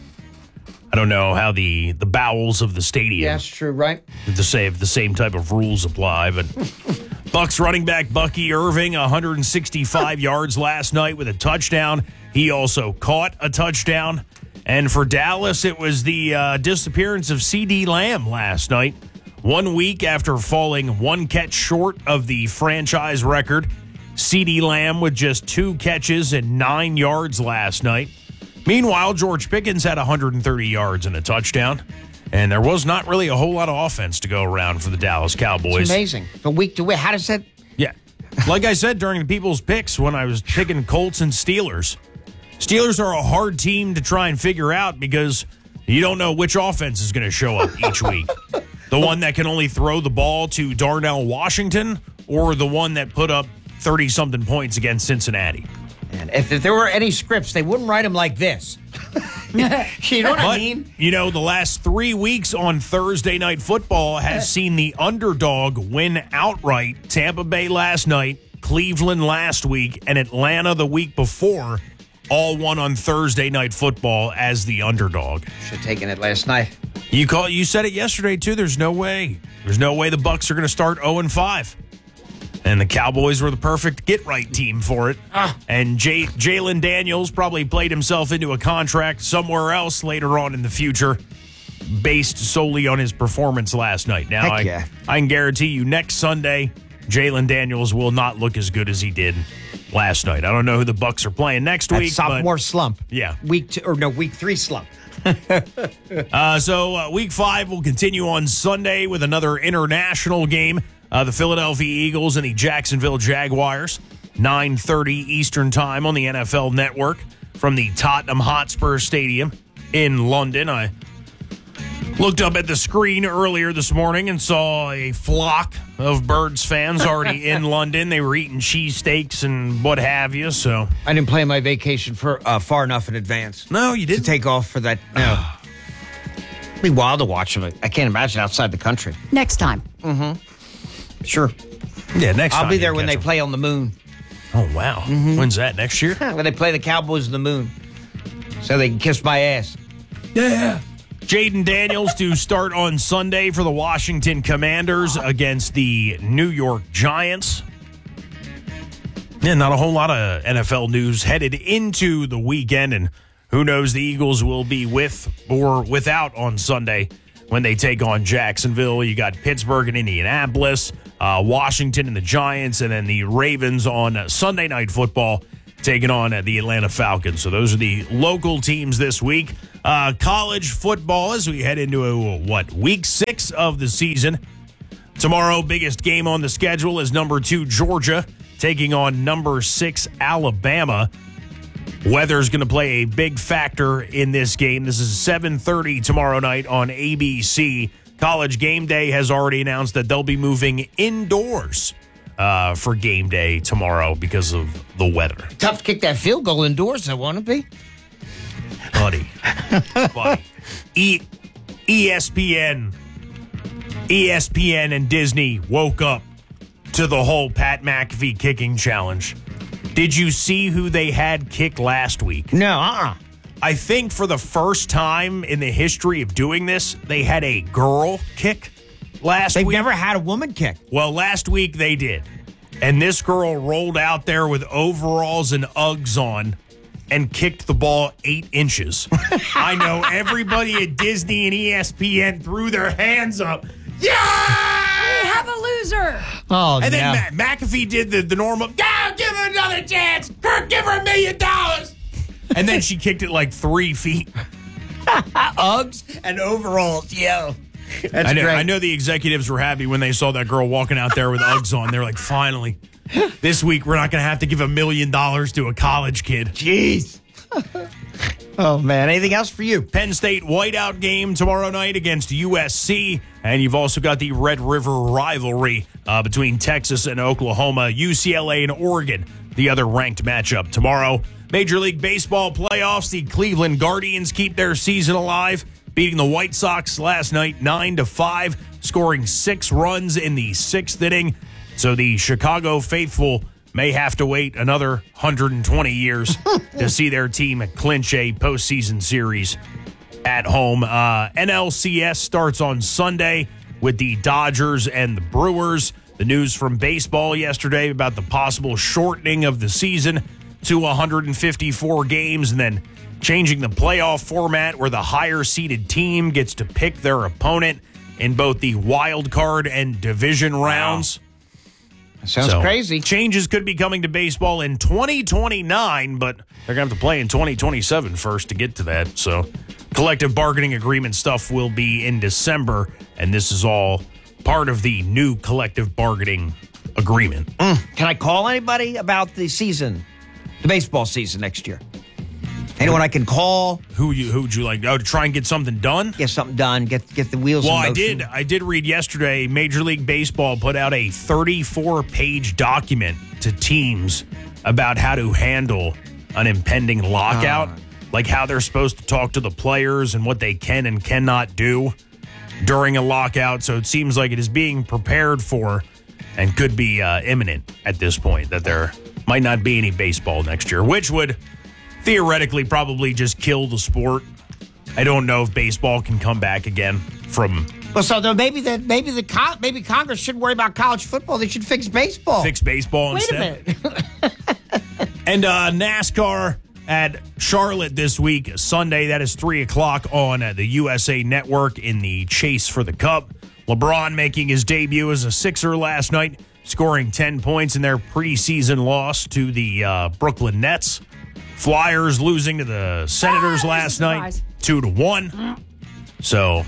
[SPEAKER 1] I don't know how the, the bowels of the stadium.
[SPEAKER 2] Yeah, that's true, right?
[SPEAKER 1] To say if the same type of rules apply, but Bucs running back Bucky Irving, one hundred sixty-five yards last night with a touchdown. He also caught a touchdown. And for Dallas, it was the uh, disappearance of CeeDee Lamb last night. One week after falling one catch short of the franchise record, CeeDee Lamb with just two catches and nine yards last night. Meanwhile, George Pickens had one hundred thirty yards and a touchdown, and there was not really a whole lot of offense to go around for the Dallas Cowboys.
[SPEAKER 2] It's amazing. From week to week. How does that...
[SPEAKER 1] Yeah. Like I said during the People's Picks when I was picking Colts and Steelers, Steelers are a hard team to try and figure out because you don't know which offense is going to show up each week. The one that can only throw the ball to Darnell Washington or the one that put up thirty-something points against Cincinnati.
[SPEAKER 2] And if, if there were any scripts, they wouldn't write them like this. You know what
[SPEAKER 1] but,
[SPEAKER 2] I mean?
[SPEAKER 1] You know, the last three weeks on Thursday Night Football has seen the underdog win outright. Tampa Bay last night, Cleveland last week, and Atlanta the week before, all won on Thursday Night Football as the underdog.
[SPEAKER 2] Should have taken it last night.
[SPEAKER 1] You call, you said it yesterday, too. There's no way. There's no way the Bucs are going to start oh and five. And the Cowboys were the perfect get-right team for it.
[SPEAKER 2] Ah.
[SPEAKER 1] And J- Jalen Daniels probably played himself into a contract somewhere else later on in the future based solely on his performance last night. Now,
[SPEAKER 2] Heck
[SPEAKER 1] I,
[SPEAKER 2] yeah.
[SPEAKER 1] I can guarantee you next Sunday, Jalen Daniels will not look as good as he did last night. I don't know who the Bucs are playing next
[SPEAKER 2] That
[SPEAKER 1] week.
[SPEAKER 2] sophomore
[SPEAKER 1] but,
[SPEAKER 2] slump.
[SPEAKER 1] Yeah.
[SPEAKER 2] Week two, or no, week three slump.
[SPEAKER 1] uh, so uh, week five will continue on Sunday with another international game. Uh, the Philadelphia Eagles and the Jacksonville Jaguars, nine thirty Eastern Time on the N F L Network from the Tottenham Hotspur Stadium in London. I looked up at the screen earlier this morning and saw a flock of Birds fans already in London. They were eating cheesesteaks and what have you. So
[SPEAKER 2] I didn't plan my vacation for uh, far enough in advance.
[SPEAKER 1] No, you didn't
[SPEAKER 2] to take off for that. No, it'd be wild to watch them. I can't imagine outside the country.
[SPEAKER 17] Next time.
[SPEAKER 2] Mm-hmm. Sure.
[SPEAKER 1] Yeah, next
[SPEAKER 2] I'll
[SPEAKER 1] time
[SPEAKER 2] be there
[SPEAKER 1] you
[SPEAKER 2] when
[SPEAKER 1] catch
[SPEAKER 2] they
[SPEAKER 1] them.
[SPEAKER 2] play on the moon.
[SPEAKER 1] Oh, wow.
[SPEAKER 2] Mm-hmm.
[SPEAKER 1] When's that? Next year?
[SPEAKER 2] When they play the Cowboys on the moon. So they can kiss my ass.
[SPEAKER 1] Yeah. Jaden Daniels to start on Sunday for the Washington Commanders against the New York Giants. Yeah, not a whole lot of N F L news headed into the weekend, and who knows the Eagles will be with or without on Sunday when they take on Jacksonville. You got Pittsburgh and Indianapolis, uh, Washington and the Giants, and then the Ravens on Sunday Night Football taking on uh, the Atlanta Falcons. So those are the local teams this week. Uh, college football as we head into, a, what, week six of the season. Tomorrow, biggest game on the schedule is number two Georgia taking on number six Alabama. Weather's going to play a big factor in this game. This is seven thirty tomorrow night on A B C. College Game Day has already announced that they'll be moving indoors uh, for game day tomorrow because of the weather.
[SPEAKER 2] Tough to kick that field goal indoors, though, won't it be?
[SPEAKER 1] Buddy. Buddy. E- ESPN. ESPN and Disney woke up to the whole Pat McAfee kicking challenge. Did you see who they had kick last week?
[SPEAKER 2] No, uh-uh.
[SPEAKER 1] I think for the first time in the history of doing this, they had a girl kick last
[SPEAKER 2] They've
[SPEAKER 1] week.
[SPEAKER 2] never had a woman kick.
[SPEAKER 1] Well, last week they did. And this girl rolled out there with overalls and Uggs on and kicked the ball eight inches. I know everybody at Disney and E S P N threw their hands up. Yeah!
[SPEAKER 17] We have a loser.
[SPEAKER 2] Oh,
[SPEAKER 1] and then
[SPEAKER 2] no.
[SPEAKER 1] Ma- McAfee did the, the normal, yeah, give her another chance. Kirk, give her a million dollars. And then she kicked it like three feet.
[SPEAKER 2] Uggs and overalls, yo. That's
[SPEAKER 1] I know,
[SPEAKER 2] great.
[SPEAKER 1] I know the executives were happy when they saw that girl walking out there with Uggs on. They're like, finally, this week we're not going to have to give a million dollars to a college kid.
[SPEAKER 2] Jeez. Oh, man. Anything else for you?
[SPEAKER 1] Penn State whiteout game tomorrow night against U S C. And you've also got the Red River rivalry uh, between Texas and Oklahoma, U C L A and Oregon, the other ranked matchup tomorrow. Major League Baseball playoffs, the Cleveland Guardians keep their season alive, beating the White Sox last night nine to five, scoring six runs in the sixth inning. So the Chicago faithful may have to wait another one hundred twenty years to see their team clinch a postseason series at home. Uh, N L C S starts on Sunday with the Dodgers and the Brewers. The news from baseball yesterday about the possible shortening of the season to one hundred fifty-four games and then changing the playoff format where the higher seeded team gets to pick their opponent in both the wild card and division rounds.
[SPEAKER 2] Sounds
[SPEAKER 1] So,
[SPEAKER 2] crazy.
[SPEAKER 1] Changes could be coming to baseball in twenty twenty-nine, but they're going to have to play in twenty twenty-seven first to get to that. So collective bargaining agreement stuff will be in December, and this is all part of the new collective bargaining agreement.
[SPEAKER 2] Mm. Can I call anybody about the season, the baseball season next year? Anyone I can call?
[SPEAKER 1] Who you who would you like? Oh, to try and get something done?
[SPEAKER 2] Get something done. Get get the wheels.
[SPEAKER 1] Well,
[SPEAKER 2] in
[SPEAKER 1] I
[SPEAKER 2] motion.
[SPEAKER 1] did. I did read yesterday. Major League Baseball put out a thirty-four page document to teams about how to handle an impending lockout,
[SPEAKER 2] Ah.
[SPEAKER 1] like how they're supposed to talk to the players and what they can and cannot do during a lockout. So it seems like it is being prepared for and could be uh, imminent at this point that there might not be any baseball next year, which would theoretically probably just kill the sport. I don't know if baseball can come back again from
[SPEAKER 2] Well, so though maybe that maybe the co- maybe Congress shouldn't worry about college football. They should fix baseball.
[SPEAKER 1] fix baseball
[SPEAKER 2] Wait
[SPEAKER 1] instead.
[SPEAKER 2] a minute.
[SPEAKER 1] And uh, NASCAR at Charlotte this week, Sunday. That is three o'clock on uh, the U S A Network in the chase for the Cup. LeBron making his debut as a Sixer last night, scoring ten points in their preseason loss to the uh, Brooklyn Nets. Flyers losing to the Senators
[SPEAKER 17] Ah,
[SPEAKER 1] last
[SPEAKER 17] surprise.
[SPEAKER 1] night, two to one. So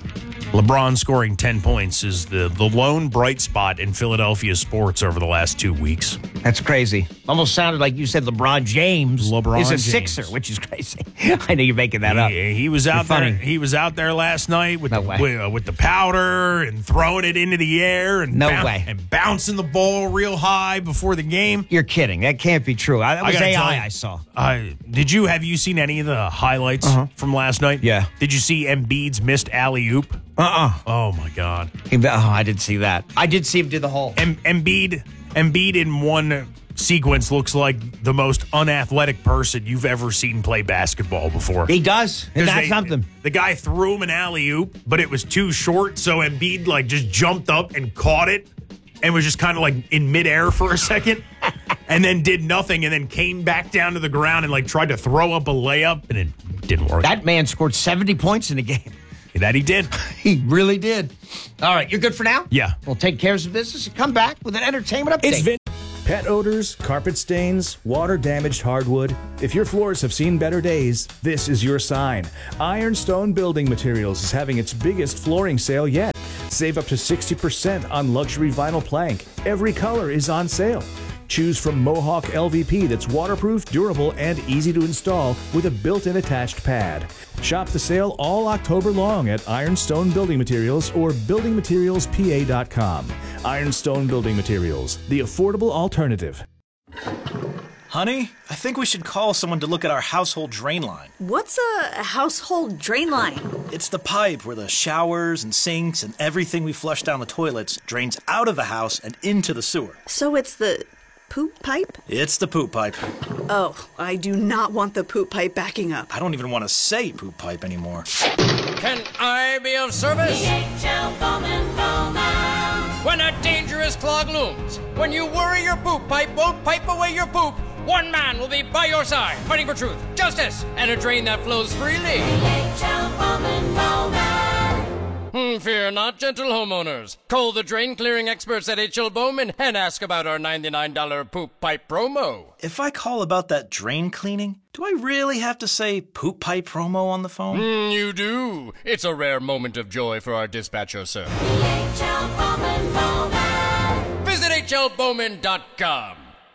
[SPEAKER 1] LeBron scoring ten points is the, the lone bright spot in Philadelphia sports over the last two weeks.
[SPEAKER 2] That's crazy. Almost sounded like you said LeBron James
[SPEAKER 1] LeBron
[SPEAKER 2] is a
[SPEAKER 1] James.
[SPEAKER 2] Sixer, which is crazy. I know you're making that up.
[SPEAKER 1] He, he was
[SPEAKER 2] You're
[SPEAKER 1] out there.
[SPEAKER 2] funny.
[SPEAKER 1] He was out there last night with
[SPEAKER 2] No
[SPEAKER 1] the
[SPEAKER 2] way.
[SPEAKER 1] with, uh, with the powder and throwing it into the air and
[SPEAKER 2] No
[SPEAKER 1] boun-
[SPEAKER 2] way.
[SPEAKER 1] and bouncing the ball real high before the game.
[SPEAKER 2] You're kidding. That can't be true. I, that was
[SPEAKER 1] gotta
[SPEAKER 2] A
[SPEAKER 1] tell
[SPEAKER 2] I
[SPEAKER 1] you,
[SPEAKER 2] I saw.
[SPEAKER 1] I did you have you seen any of the highlights
[SPEAKER 2] Uh-huh.
[SPEAKER 1] from last night?
[SPEAKER 2] Yeah.
[SPEAKER 1] Did you see Embiid's missed alley oop?
[SPEAKER 2] Uh-uh.
[SPEAKER 1] Oh my God.
[SPEAKER 2] He- Oh, I did see that. I did see him do the whole.
[SPEAKER 1] Em- Embiid Embiid in one sequence looks like the most unathletic person you've ever seen play basketball before.
[SPEAKER 2] He does. And
[SPEAKER 1] 'Cause
[SPEAKER 2] that's
[SPEAKER 1] they-
[SPEAKER 2] something.
[SPEAKER 1] The guy threw him an alley oop, but it was too short, so Embiid like just jumped up and caught it and was just kind of like in midair for a second, and then did nothing, and then came back down to the ground and like tried to throw up a layup, and it didn't work.
[SPEAKER 2] That man scored seventy points in the game.
[SPEAKER 1] That he did.
[SPEAKER 2] He really did. All right, you're good for now?
[SPEAKER 1] Yeah.
[SPEAKER 2] We'll take care of some business and come back with an entertainment update.
[SPEAKER 6] It's Vin- Pet odors, carpet stains, water-damaged hardwood. If your floors have seen better days, this is your sign. Ironstone Building Materials is having its biggest flooring sale yet. Save up to sixty percent on luxury vinyl plank. Every color is on sale. Choose from Mohawk L V P that's waterproof, durable, and easy to install with a built-in attached pad. Shop the sale all October long at Ironstone Building Materials or building materials p a dot com. Ironstone Building Materials, the affordable alternative.
[SPEAKER 19] Honey, I think we should call someone to look at our household drain line.
[SPEAKER 20] What's a household drain line?
[SPEAKER 19] It's the pipe where the showers and sinks and everything we flush down the toilets drains out of the house and into the sewer.
[SPEAKER 20] So it's the poop pipe?
[SPEAKER 19] It's the poop pipe.
[SPEAKER 20] Oh, I do not want the poop pipe backing up.
[SPEAKER 19] I don't even want to say poop pipe anymore.
[SPEAKER 21] Can I be of service?
[SPEAKER 22] D H L Bowman Bowman.
[SPEAKER 21] When a dangerous clog looms, when you worry your poop pipe won't pipe away your poop, one man will be by your side, fighting for truth, justice, and a drain that flows freely.
[SPEAKER 22] D H L Bowman Bowman.
[SPEAKER 21] Hmm, fear not, gentle homeowners. Call the drain clearing experts at H L Bowman and ask about our ninety-nine dollars poop pipe promo.
[SPEAKER 19] If I call about that drain cleaning, do I really have to say poop pipe promo on the phone?
[SPEAKER 21] Mm, you do. It's a rare moment of joy for our dispatcher, sir.
[SPEAKER 22] D H L Bowman Bowman.
[SPEAKER 21] Visit H L Bowman dot com.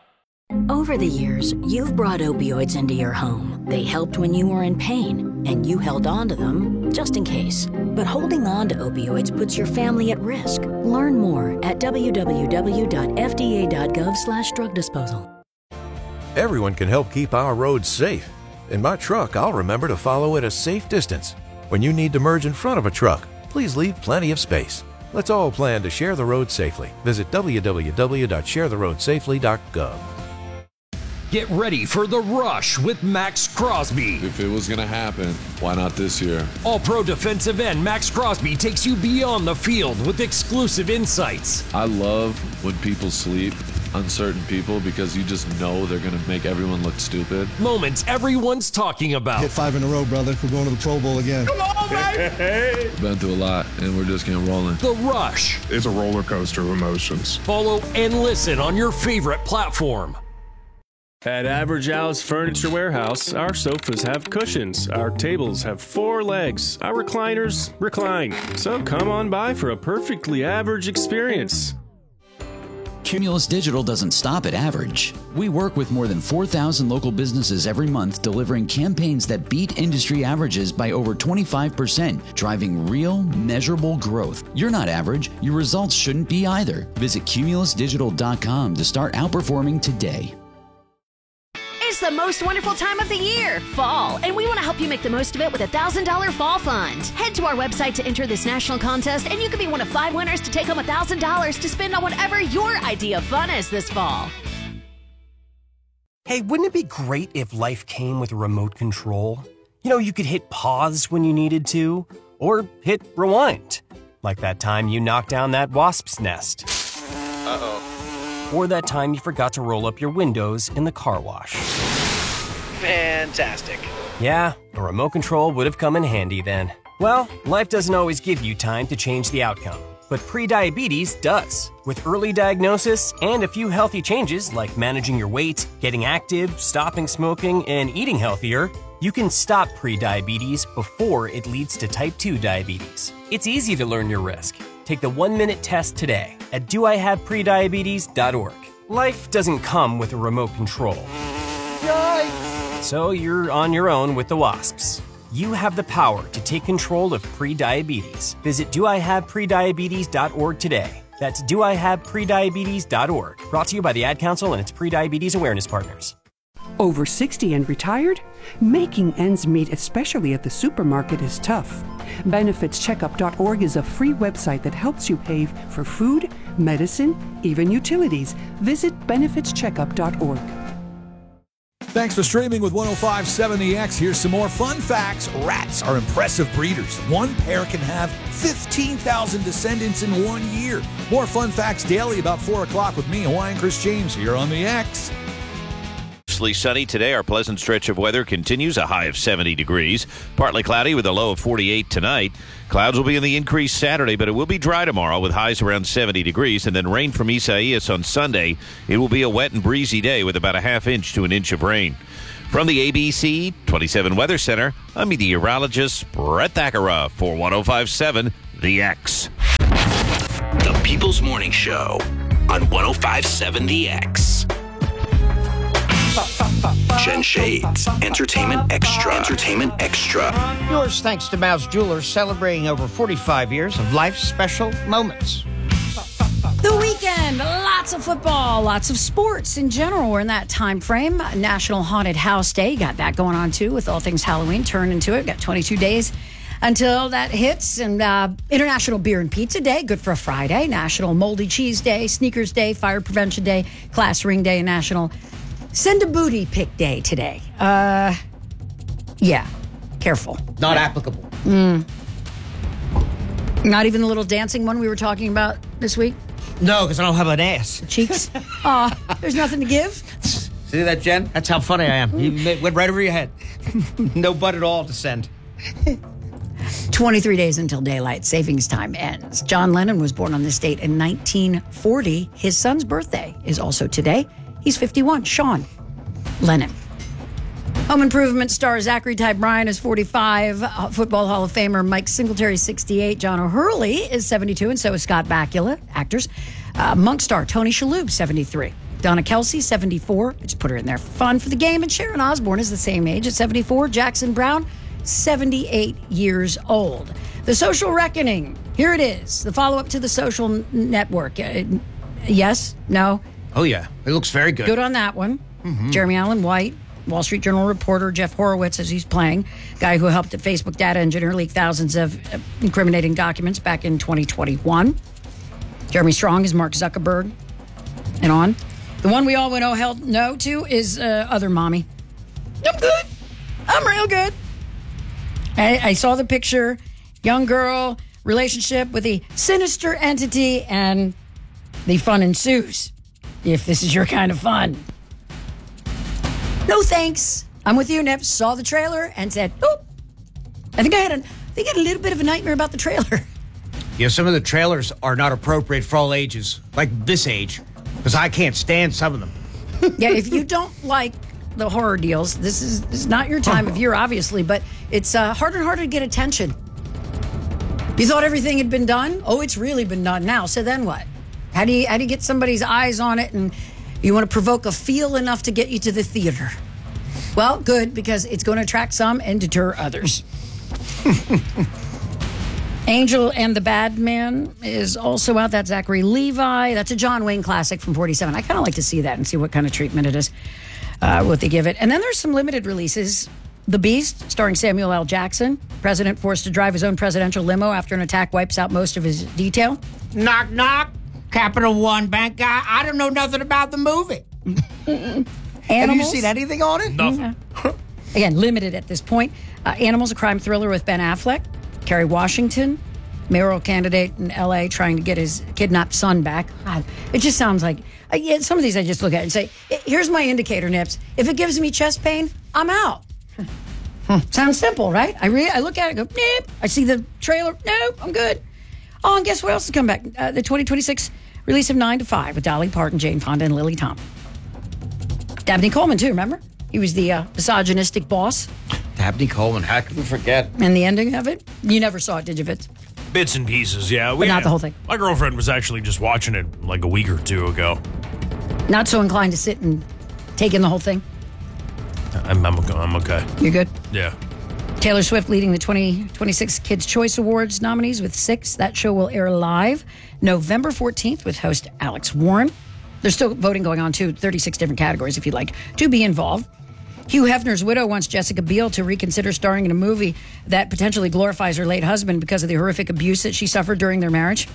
[SPEAKER 23] Over the years, you've brought opioids into your home. They helped when you were in pain, and you held on to them just in case. But holding on to opioids puts your family at risk. Learn more at w w w dot f d a dot gov slash drug disposal.
[SPEAKER 11] Everyone can help keep our roads safe. In my truck, I'll remember to follow at a safe distance. When you need to merge in front of a truck, please leave plenty of space. Let's all plan to share the road safely. Visit w w w dot share the road safely dot gov.
[SPEAKER 24] Get ready for The Rush with Max Crosby.
[SPEAKER 25] If it was going to happen, why not this year?
[SPEAKER 24] All-pro defensive end Max Crosby takes you beyond the field with exclusive insights.
[SPEAKER 25] I love when people sleep, uncertain people, because you just know they're going to make everyone look stupid.
[SPEAKER 24] Moments everyone's talking about.
[SPEAKER 26] Hit five in a row, brother. We're going to the Pro Bowl again.
[SPEAKER 24] Come on, baby!
[SPEAKER 25] Been through a lot, and we're just getting rolling.
[SPEAKER 24] The Rush.
[SPEAKER 27] It's a roller coaster of emotions.
[SPEAKER 24] Follow and listen on your favorite platform.
[SPEAKER 12] At Average Al's Furniture Warehouse, our sofas have cushions, our tables have four legs, our recliners recline. So come on by for a perfectly average experience.
[SPEAKER 13] Cumulus Digital doesn't stop at average. We work with more than four thousand local businesses every month, delivering campaigns that beat industry averages by over twenty-five percent, driving real, measurable growth. You're not average. Your results shouldn't be either. Visit cumulus digital dot com to start outperforming today.
[SPEAKER 14] It's the most wonderful time of the year, fall, and we want to help you make the most of it with a one thousand dollars fall fund. Head to our website to enter this national contest, and you could be one of five winners to take home one thousand dollars to spend on whatever your idea of fun is this fall.
[SPEAKER 28] Hey, wouldn't it be great if life came with a remote control? You know, you could hit pause when you needed to, or hit rewind. Like that time you knocked down that wasp's nest. Uh-oh. Or that time you forgot to roll up your windows in the car wash. Fantastic. Yeah, a remote control would have come in handy then. Well, life doesn't always give you time to change the outcome, but prediabetes does. With early diagnosis and a few healthy changes like managing your weight, getting active, stopping smoking, and eating healthier, you can stop prediabetes before it leads to type two diabetes. It's easy to learn your risk. Take the one-minute test today at do I have prediabetes dot org. Life doesn't come with a remote control. Yikes! So you're on your own with the wasps. You have the power to take control of prediabetes. Visit do I have prediabetes dot org today. That's do I have prediabetes dot org. Brought to you by the Ad Council and its Prediabetes Awareness Partners.
[SPEAKER 15] Over sixty and retired? Making ends meet, especially at the supermarket, is tough. benefits checkup dot org is a free website that helps you pay for food, medicine, even utilities. Visit benefits checkup dot org.
[SPEAKER 3] Thanks for streaming with ten fifty-seven The X. Here's some more fun facts. Rats are impressive breeders. One pair can have fifteen thousand descendants in one year. More fun facts daily about four o'clock with me, Hawaiian Chris James, here on The X.
[SPEAKER 16] Mostly sunny today. Our pleasant stretch of weather continues, a high of seventy degrees. Partly cloudy with a low of forty-eight tonight. Clouds will be in the increase Saturday, but it will be dry tomorrow with highs around seventy degrees. And then rain from Isaias on Sunday. It will be a wet and breezy day with about a half inch to an inch of rain. From the A B C twenty-seven Weather Center, I'm meteorologist Brett Thakara for ten fifty-seven The X.
[SPEAKER 4] The People's Morning Show on one oh five point seven The X. Jen Shades, Entertainment Extra. Entertainment Extra.
[SPEAKER 2] Yours thanks to Mouse Jewelers, celebrating over forty-five years of life's special moments.
[SPEAKER 5] The weekend, lots of football, lots of sports in general. We're in that time frame. National Haunted House Day, got that going on too, with all things Halloween turned into it. Got twenty-two days until that hits. And uh, International Beer and Pizza Day, good for a Friday. National Moldy Cheese Day, Sneakers Day, Fire Prevention Day, Class Ring Day, and National Send a Booty Pick Day today. Uh, yeah, careful.
[SPEAKER 2] Not applicable.
[SPEAKER 5] Mm. Not even the little dancing one we were talking about this week?
[SPEAKER 2] No, because I don't have an ass.
[SPEAKER 5] Cheeks? Aw, there's nothing to give?
[SPEAKER 2] See that, Jen? That's how funny I am. You went right over your head. No butt at all to send.
[SPEAKER 5] twenty-three days until daylight savings time ends. John Lennon was born on this date in nineteen forty. His son's birthday is also today. He's fifty-one. Sean Lennon. Home Improvement star Zachary Ty Bryan is forty-five. Uh, Football Hall of Famer Mike Singletary, sixty-eight. John O'Hurley is seventy-two, and so is Scott Bakula, actors. Uh, Monk star Tony Shalhoub, seventy-three. Donna Kelsey, seventy-four. Just put her in there for fun for the game. And Sharon Osbourne is the same age at seventy-four. Jackson Brown, seventy-eight years old. The Social Reckoning. Here it is. The follow-up to The Social Network. Uh, yes? No?
[SPEAKER 2] Oh, yeah. It looks very good.
[SPEAKER 5] Good on that one. Mm-hmm. Jeremy Allen White, Wall Street Journal reporter Jeff Horowitz, as he's playing, guy who helped the Facebook data engineer leak thousands of incriminating documents back in twenty twenty-one. Jeremy Strong is Mark Zuckerberg, and on. The one we all went oh hell no to is uh, Other Mommy. I'm good. I'm real good. I, I saw the picture, young girl, relationship with a sinister entity, and the fun ensues. If this is your kind of fun. No thanks. I'm with you, Nip. Saw the trailer and said, "Oop." I think I had a, I think I had a little bit of a nightmare about the trailer.
[SPEAKER 2] Yeah, some of the trailers are not appropriate for all ages, like this age, because I can't stand some of them.
[SPEAKER 5] Yeah, if you don't like the horror deals, this is, this is not your time of year, obviously, but it's uh, harder and harder to get attention. You thought everything had been done? Oh, it's really been done now. So then what? How do you how do you get somebody's eyes on it, and you want to provoke a feel enough to get you to the theater? Well, good, because it's going to attract some and deter others. Angel and the Bad Man is also out. That's Zachary Levi. That's a John Wayne classic from forty-seven. I kind of like to see that and see what kind of treatment it is, uh, what they give it. And then there's some limited releases. The Beast, starring Samuel L. Jackson. President forced to drive his own presidential limo after an attack wipes out most of his detail.
[SPEAKER 2] Knock, knock. Capital One bank guy. I don't know nothing about the movie. Have you seen anything on it?
[SPEAKER 1] Nothing.
[SPEAKER 5] Yeah. Again, limited at this point. Uh, Animals, a crime thriller with Ben Affleck. Kerry Washington, mayoral candidate in L A trying to get his kidnapped son back. God, it just sounds like, uh, yeah, some of these I just look at and say, here's my indicator, Nips. If it gives me chest pain, I'm out. Sounds simple, right? I re- I look at it and go, nope. I see the trailer, nope, I'm good. Oh, and guess what else is coming back? Uh, the twenty twenty-six release of nine to five with Dolly Parton, Jane Fonda, and Lily Tomlin. Dabney Coleman, too, remember? He was the uh, misogynistic boss.
[SPEAKER 2] Dabney Coleman, how can we forget?
[SPEAKER 5] And the ending of it? You never saw it, did you, Fitz?
[SPEAKER 1] Bits and pieces, yeah.
[SPEAKER 5] But not the whole thing.
[SPEAKER 1] My girlfriend was actually just watching it like a week or two ago.
[SPEAKER 5] Not so inclined to sit and take in the whole thing?
[SPEAKER 1] I'm, I'm, I'm okay.
[SPEAKER 5] You're good?
[SPEAKER 1] Yeah.
[SPEAKER 5] Taylor Swift leading the twenty twenty-six Kids' Choice Awards nominees with six. That show will air live November fourteenth with host Alex Warren. There's still voting going on, too. thirty-six different categories if you'd like to be involved. Hugh Hefner's widow wants Jessica Biel to reconsider starring in a movie that potentially glorifies her late husband because of the horrific abuse that she suffered during their marriage.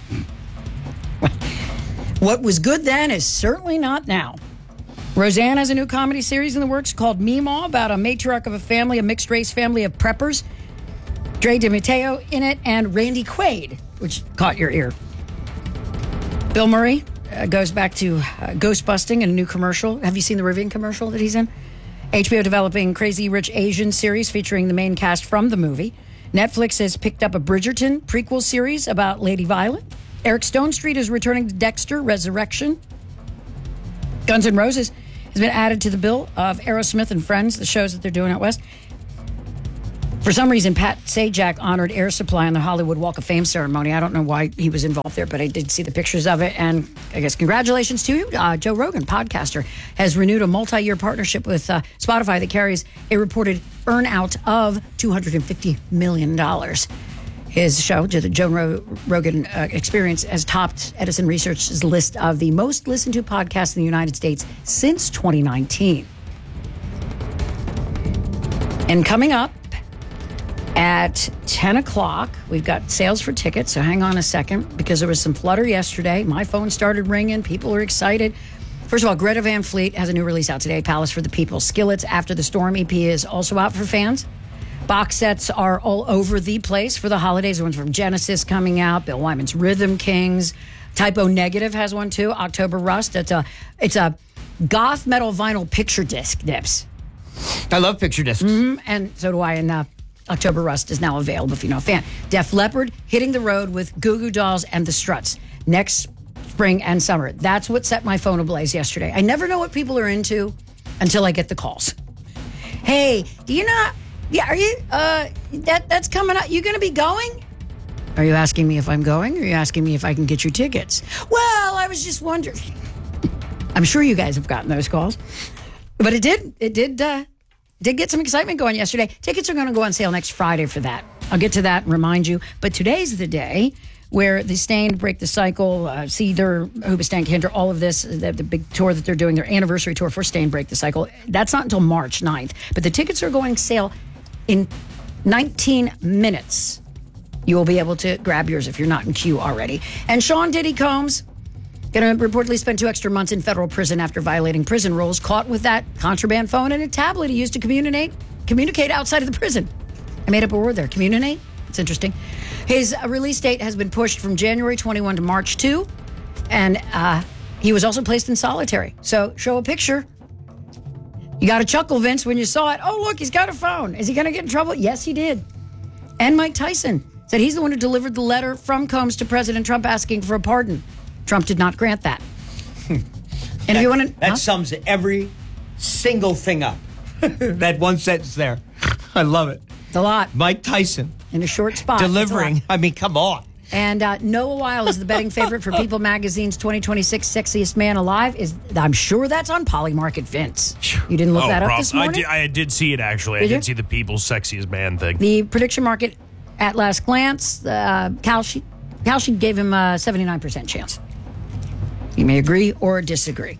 [SPEAKER 5] What was good then is certainly not now. Roseanne has a new comedy series in the works called Meemaw about a matriarch of a family, a mixed-race family of preppers. Dre DiMatteo in it, and Randy Quaid, which caught your ear. Bill Murray uh, goes back to uh, ghost busting in a new commercial. Have you seen the Rivian commercial that he's in? H B O developing Crazy Rich Asian series featuring the main cast from the movie. Netflix has picked up a Bridgerton prequel series about Lady Violet. Eric Stonestreet is returning to Dexter Resurrection. Guns N' Roses has been added to the bill of Aerosmith and Friends, the shows that they're doing out west. For some reason, Pat Sajak honored Air Supply on the Hollywood Walk of Fame ceremony. I don't know why he was involved there, but I did see the pictures of it. And I guess congratulations to you. Uh, Joe Rogan, podcaster, has renewed a multi-year partnership with uh, Spotify that carries a reported earn-out of two hundred fifty million dollars. His show, the Joe Rogan uh, Experience, has topped Edison Research's list of the most listened to podcasts in the United States since twenty nineteen. And coming up at ten o'clock, we've got sales for tickets, so hang on a second, because there was some flutter yesterday. My phone started ringing. People are excited. First of all, Greta Van Fleet has a new release out today, Palace for the People. Skillets After the Storm E P is also out for fans. Box sets are all over the place for the holidays. The ones from Genesis coming out, Bill Wyman's Rhythm Kings. Typo Negative has one too, October Rust. It's a, it's a goth metal vinyl picture disc, Nips.
[SPEAKER 2] I love picture discs.
[SPEAKER 5] Mm-hmm. And so do I, and uh, October Rust is now available if you're not a fan. Def Leppard hitting the road with Goo Goo Dolls and the Struts next spring and summer. That's what set my phone ablaze yesterday. I never know what people are into until I get the calls. Hey, do you know... Yeah, are you, uh, that that's coming up. You going to be going? Are you asking me if I'm going, or are you asking me if I can get your tickets? Well, I was just wondering. I'm sure you guys have gotten those calls. But it did, it did, uh, did get some excitement going yesterday. Tickets are going to go on sale next Friday for that. I'll get to that and remind you. But today's the day where the Stained, Break the Cycle, uh, Seether, Hoobastank, Hinder, all of this, the, the big tour that they're doing, their anniversary tour for Stained, Break the Cycle, that's not until March ninth. But the tickets are going sale in nineteen minutes. You will be able to grab yours if you're not in queue already. And Sean Diddy Combs going to reportedly spend two extra months in federal prison after violating prison rules, caught with that contraband phone and a tablet he used to communicate communicate outside of the prison. I made up a word there. Communicate? It's interesting. His uh, release date has been pushed from January twenty-first to March second, and uh, he was also placed in solitary. So show a picture. You got to chuckle, Vince, when you saw it. Oh, look, he's got a phone. Is he going to get in trouble? Yes, he did. And Mike Tyson said he's the one who delivered the letter from Combs to President Trump asking for a pardon. Trump did not grant that. And
[SPEAKER 2] that,
[SPEAKER 5] if you want to,
[SPEAKER 2] that
[SPEAKER 5] huh?
[SPEAKER 2] sums every single thing up. That one sentence there. I love it.
[SPEAKER 5] It's a lot.
[SPEAKER 2] Mike Tyson.
[SPEAKER 5] In a short spot.
[SPEAKER 2] Delivering. I mean, come on.
[SPEAKER 5] And uh, Noah Weil is the betting favorite for People Magazine's twenty twenty-six Sexiest Man Alive. Is I'm sure that's on Polymarket, Vince. You didn't look
[SPEAKER 1] oh,
[SPEAKER 5] that up
[SPEAKER 1] prob-
[SPEAKER 5] this morning?
[SPEAKER 1] I did, I did see it, actually.
[SPEAKER 5] Did
[SPEAKER 1] I did
[SPEAKER 5] you?
[SPEAKER 1] see the People's Sexiest Man thing.
[SPEAKER 5] The prediction market at last glance, uh, Kalshi, Kalshi gave him a seventy-nine percent chance. You may agree or disagree.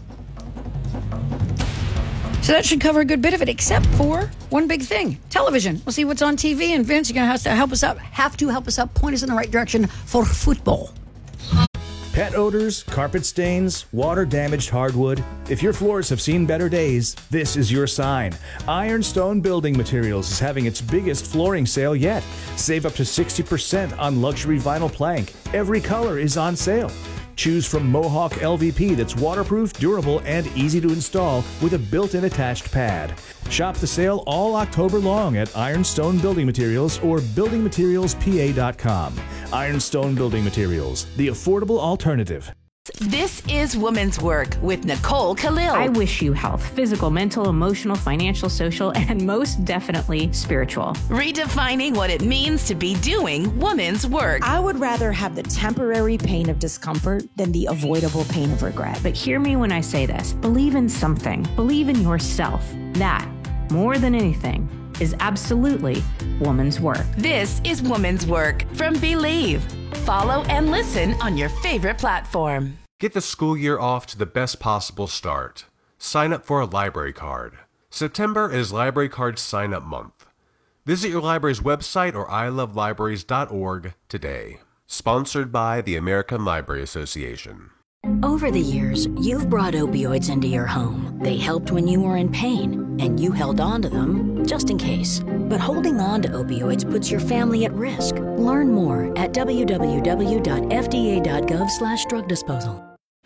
[SPEAKER 5] So that should cover a good bit of it, except for one big thing. Television. We'll see what's on T V, and Vince, you're going to have to help us out, have to help us out, point us in the right direction for football.
[SPEAKER 6] Pet odors, carpet stains, water-damaged hardwood. If your floors have seen better days, this is your sign. Ironstone Building Materials is having its biggest flooring sale yet. Save up to sixty percent on luxury vinyl plank. Every color is on sale. Choose from Mohawk L V P that's waterproof, durable, and easy to install with a built-in attached pad. Shop the sale all October long at Ironstone Building Materials or building materials p a dot com. Ironstone Building Materials, the affordable alternative.
[SPEAKER 7] This is Woman's Work with Nicole Khalil.
[SPEAKER 8] I wish you health, physical, mental, emotional, financial, social, and most definitely spiritual.
[SPEAKER 7] Redefining what it means to be doing woman's work.
[SPEAKER 9] I would rather have the temporary pain of discomfort than the avoidable pain of regret.
[SPEAKER 8] But hear me when I say this. Believe in something. Believe in yourself. That, more than anything, is absolutely woman's work.
[SPEAKER 7] This is Woman's Work from Believe. Follow and listen on your favorite platform.
[SPEAKER 10] Get the school year off to the best possible start. Sign up for a library card. September is Library Card Sign Up Month. Visit your library's website or i love libraries dot org today. Sponsored by the American Library Association.
[SPEAKER 23] Over the years, you've brought opioids into your home. They helped when you were in pain, and you held on to them just in case. But holding on to opioids puts your family at risk. Learn more at w w w dot f d a dot gov slash drug disposal.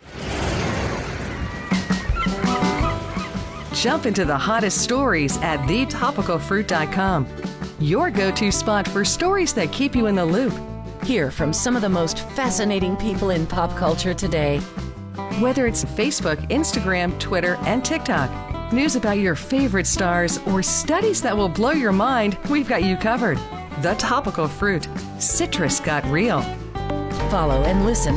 [SPEAKER 17] Jump into the hottest stories at the topical fruit dot com. Your go-to spot for stories that keep you in the loop.
[SPEAKER 7] Hear from some of the most fascinating people in pop culture today.
[SPEAKER 17] Whether it's Facebook, Instagram, Twitter, and TikTok, news about your favorite stars, or studies that will blow your mind, we've got you covered. The Topical Fruit. Citrus got real.
[SPEAKER 7] Follow and listen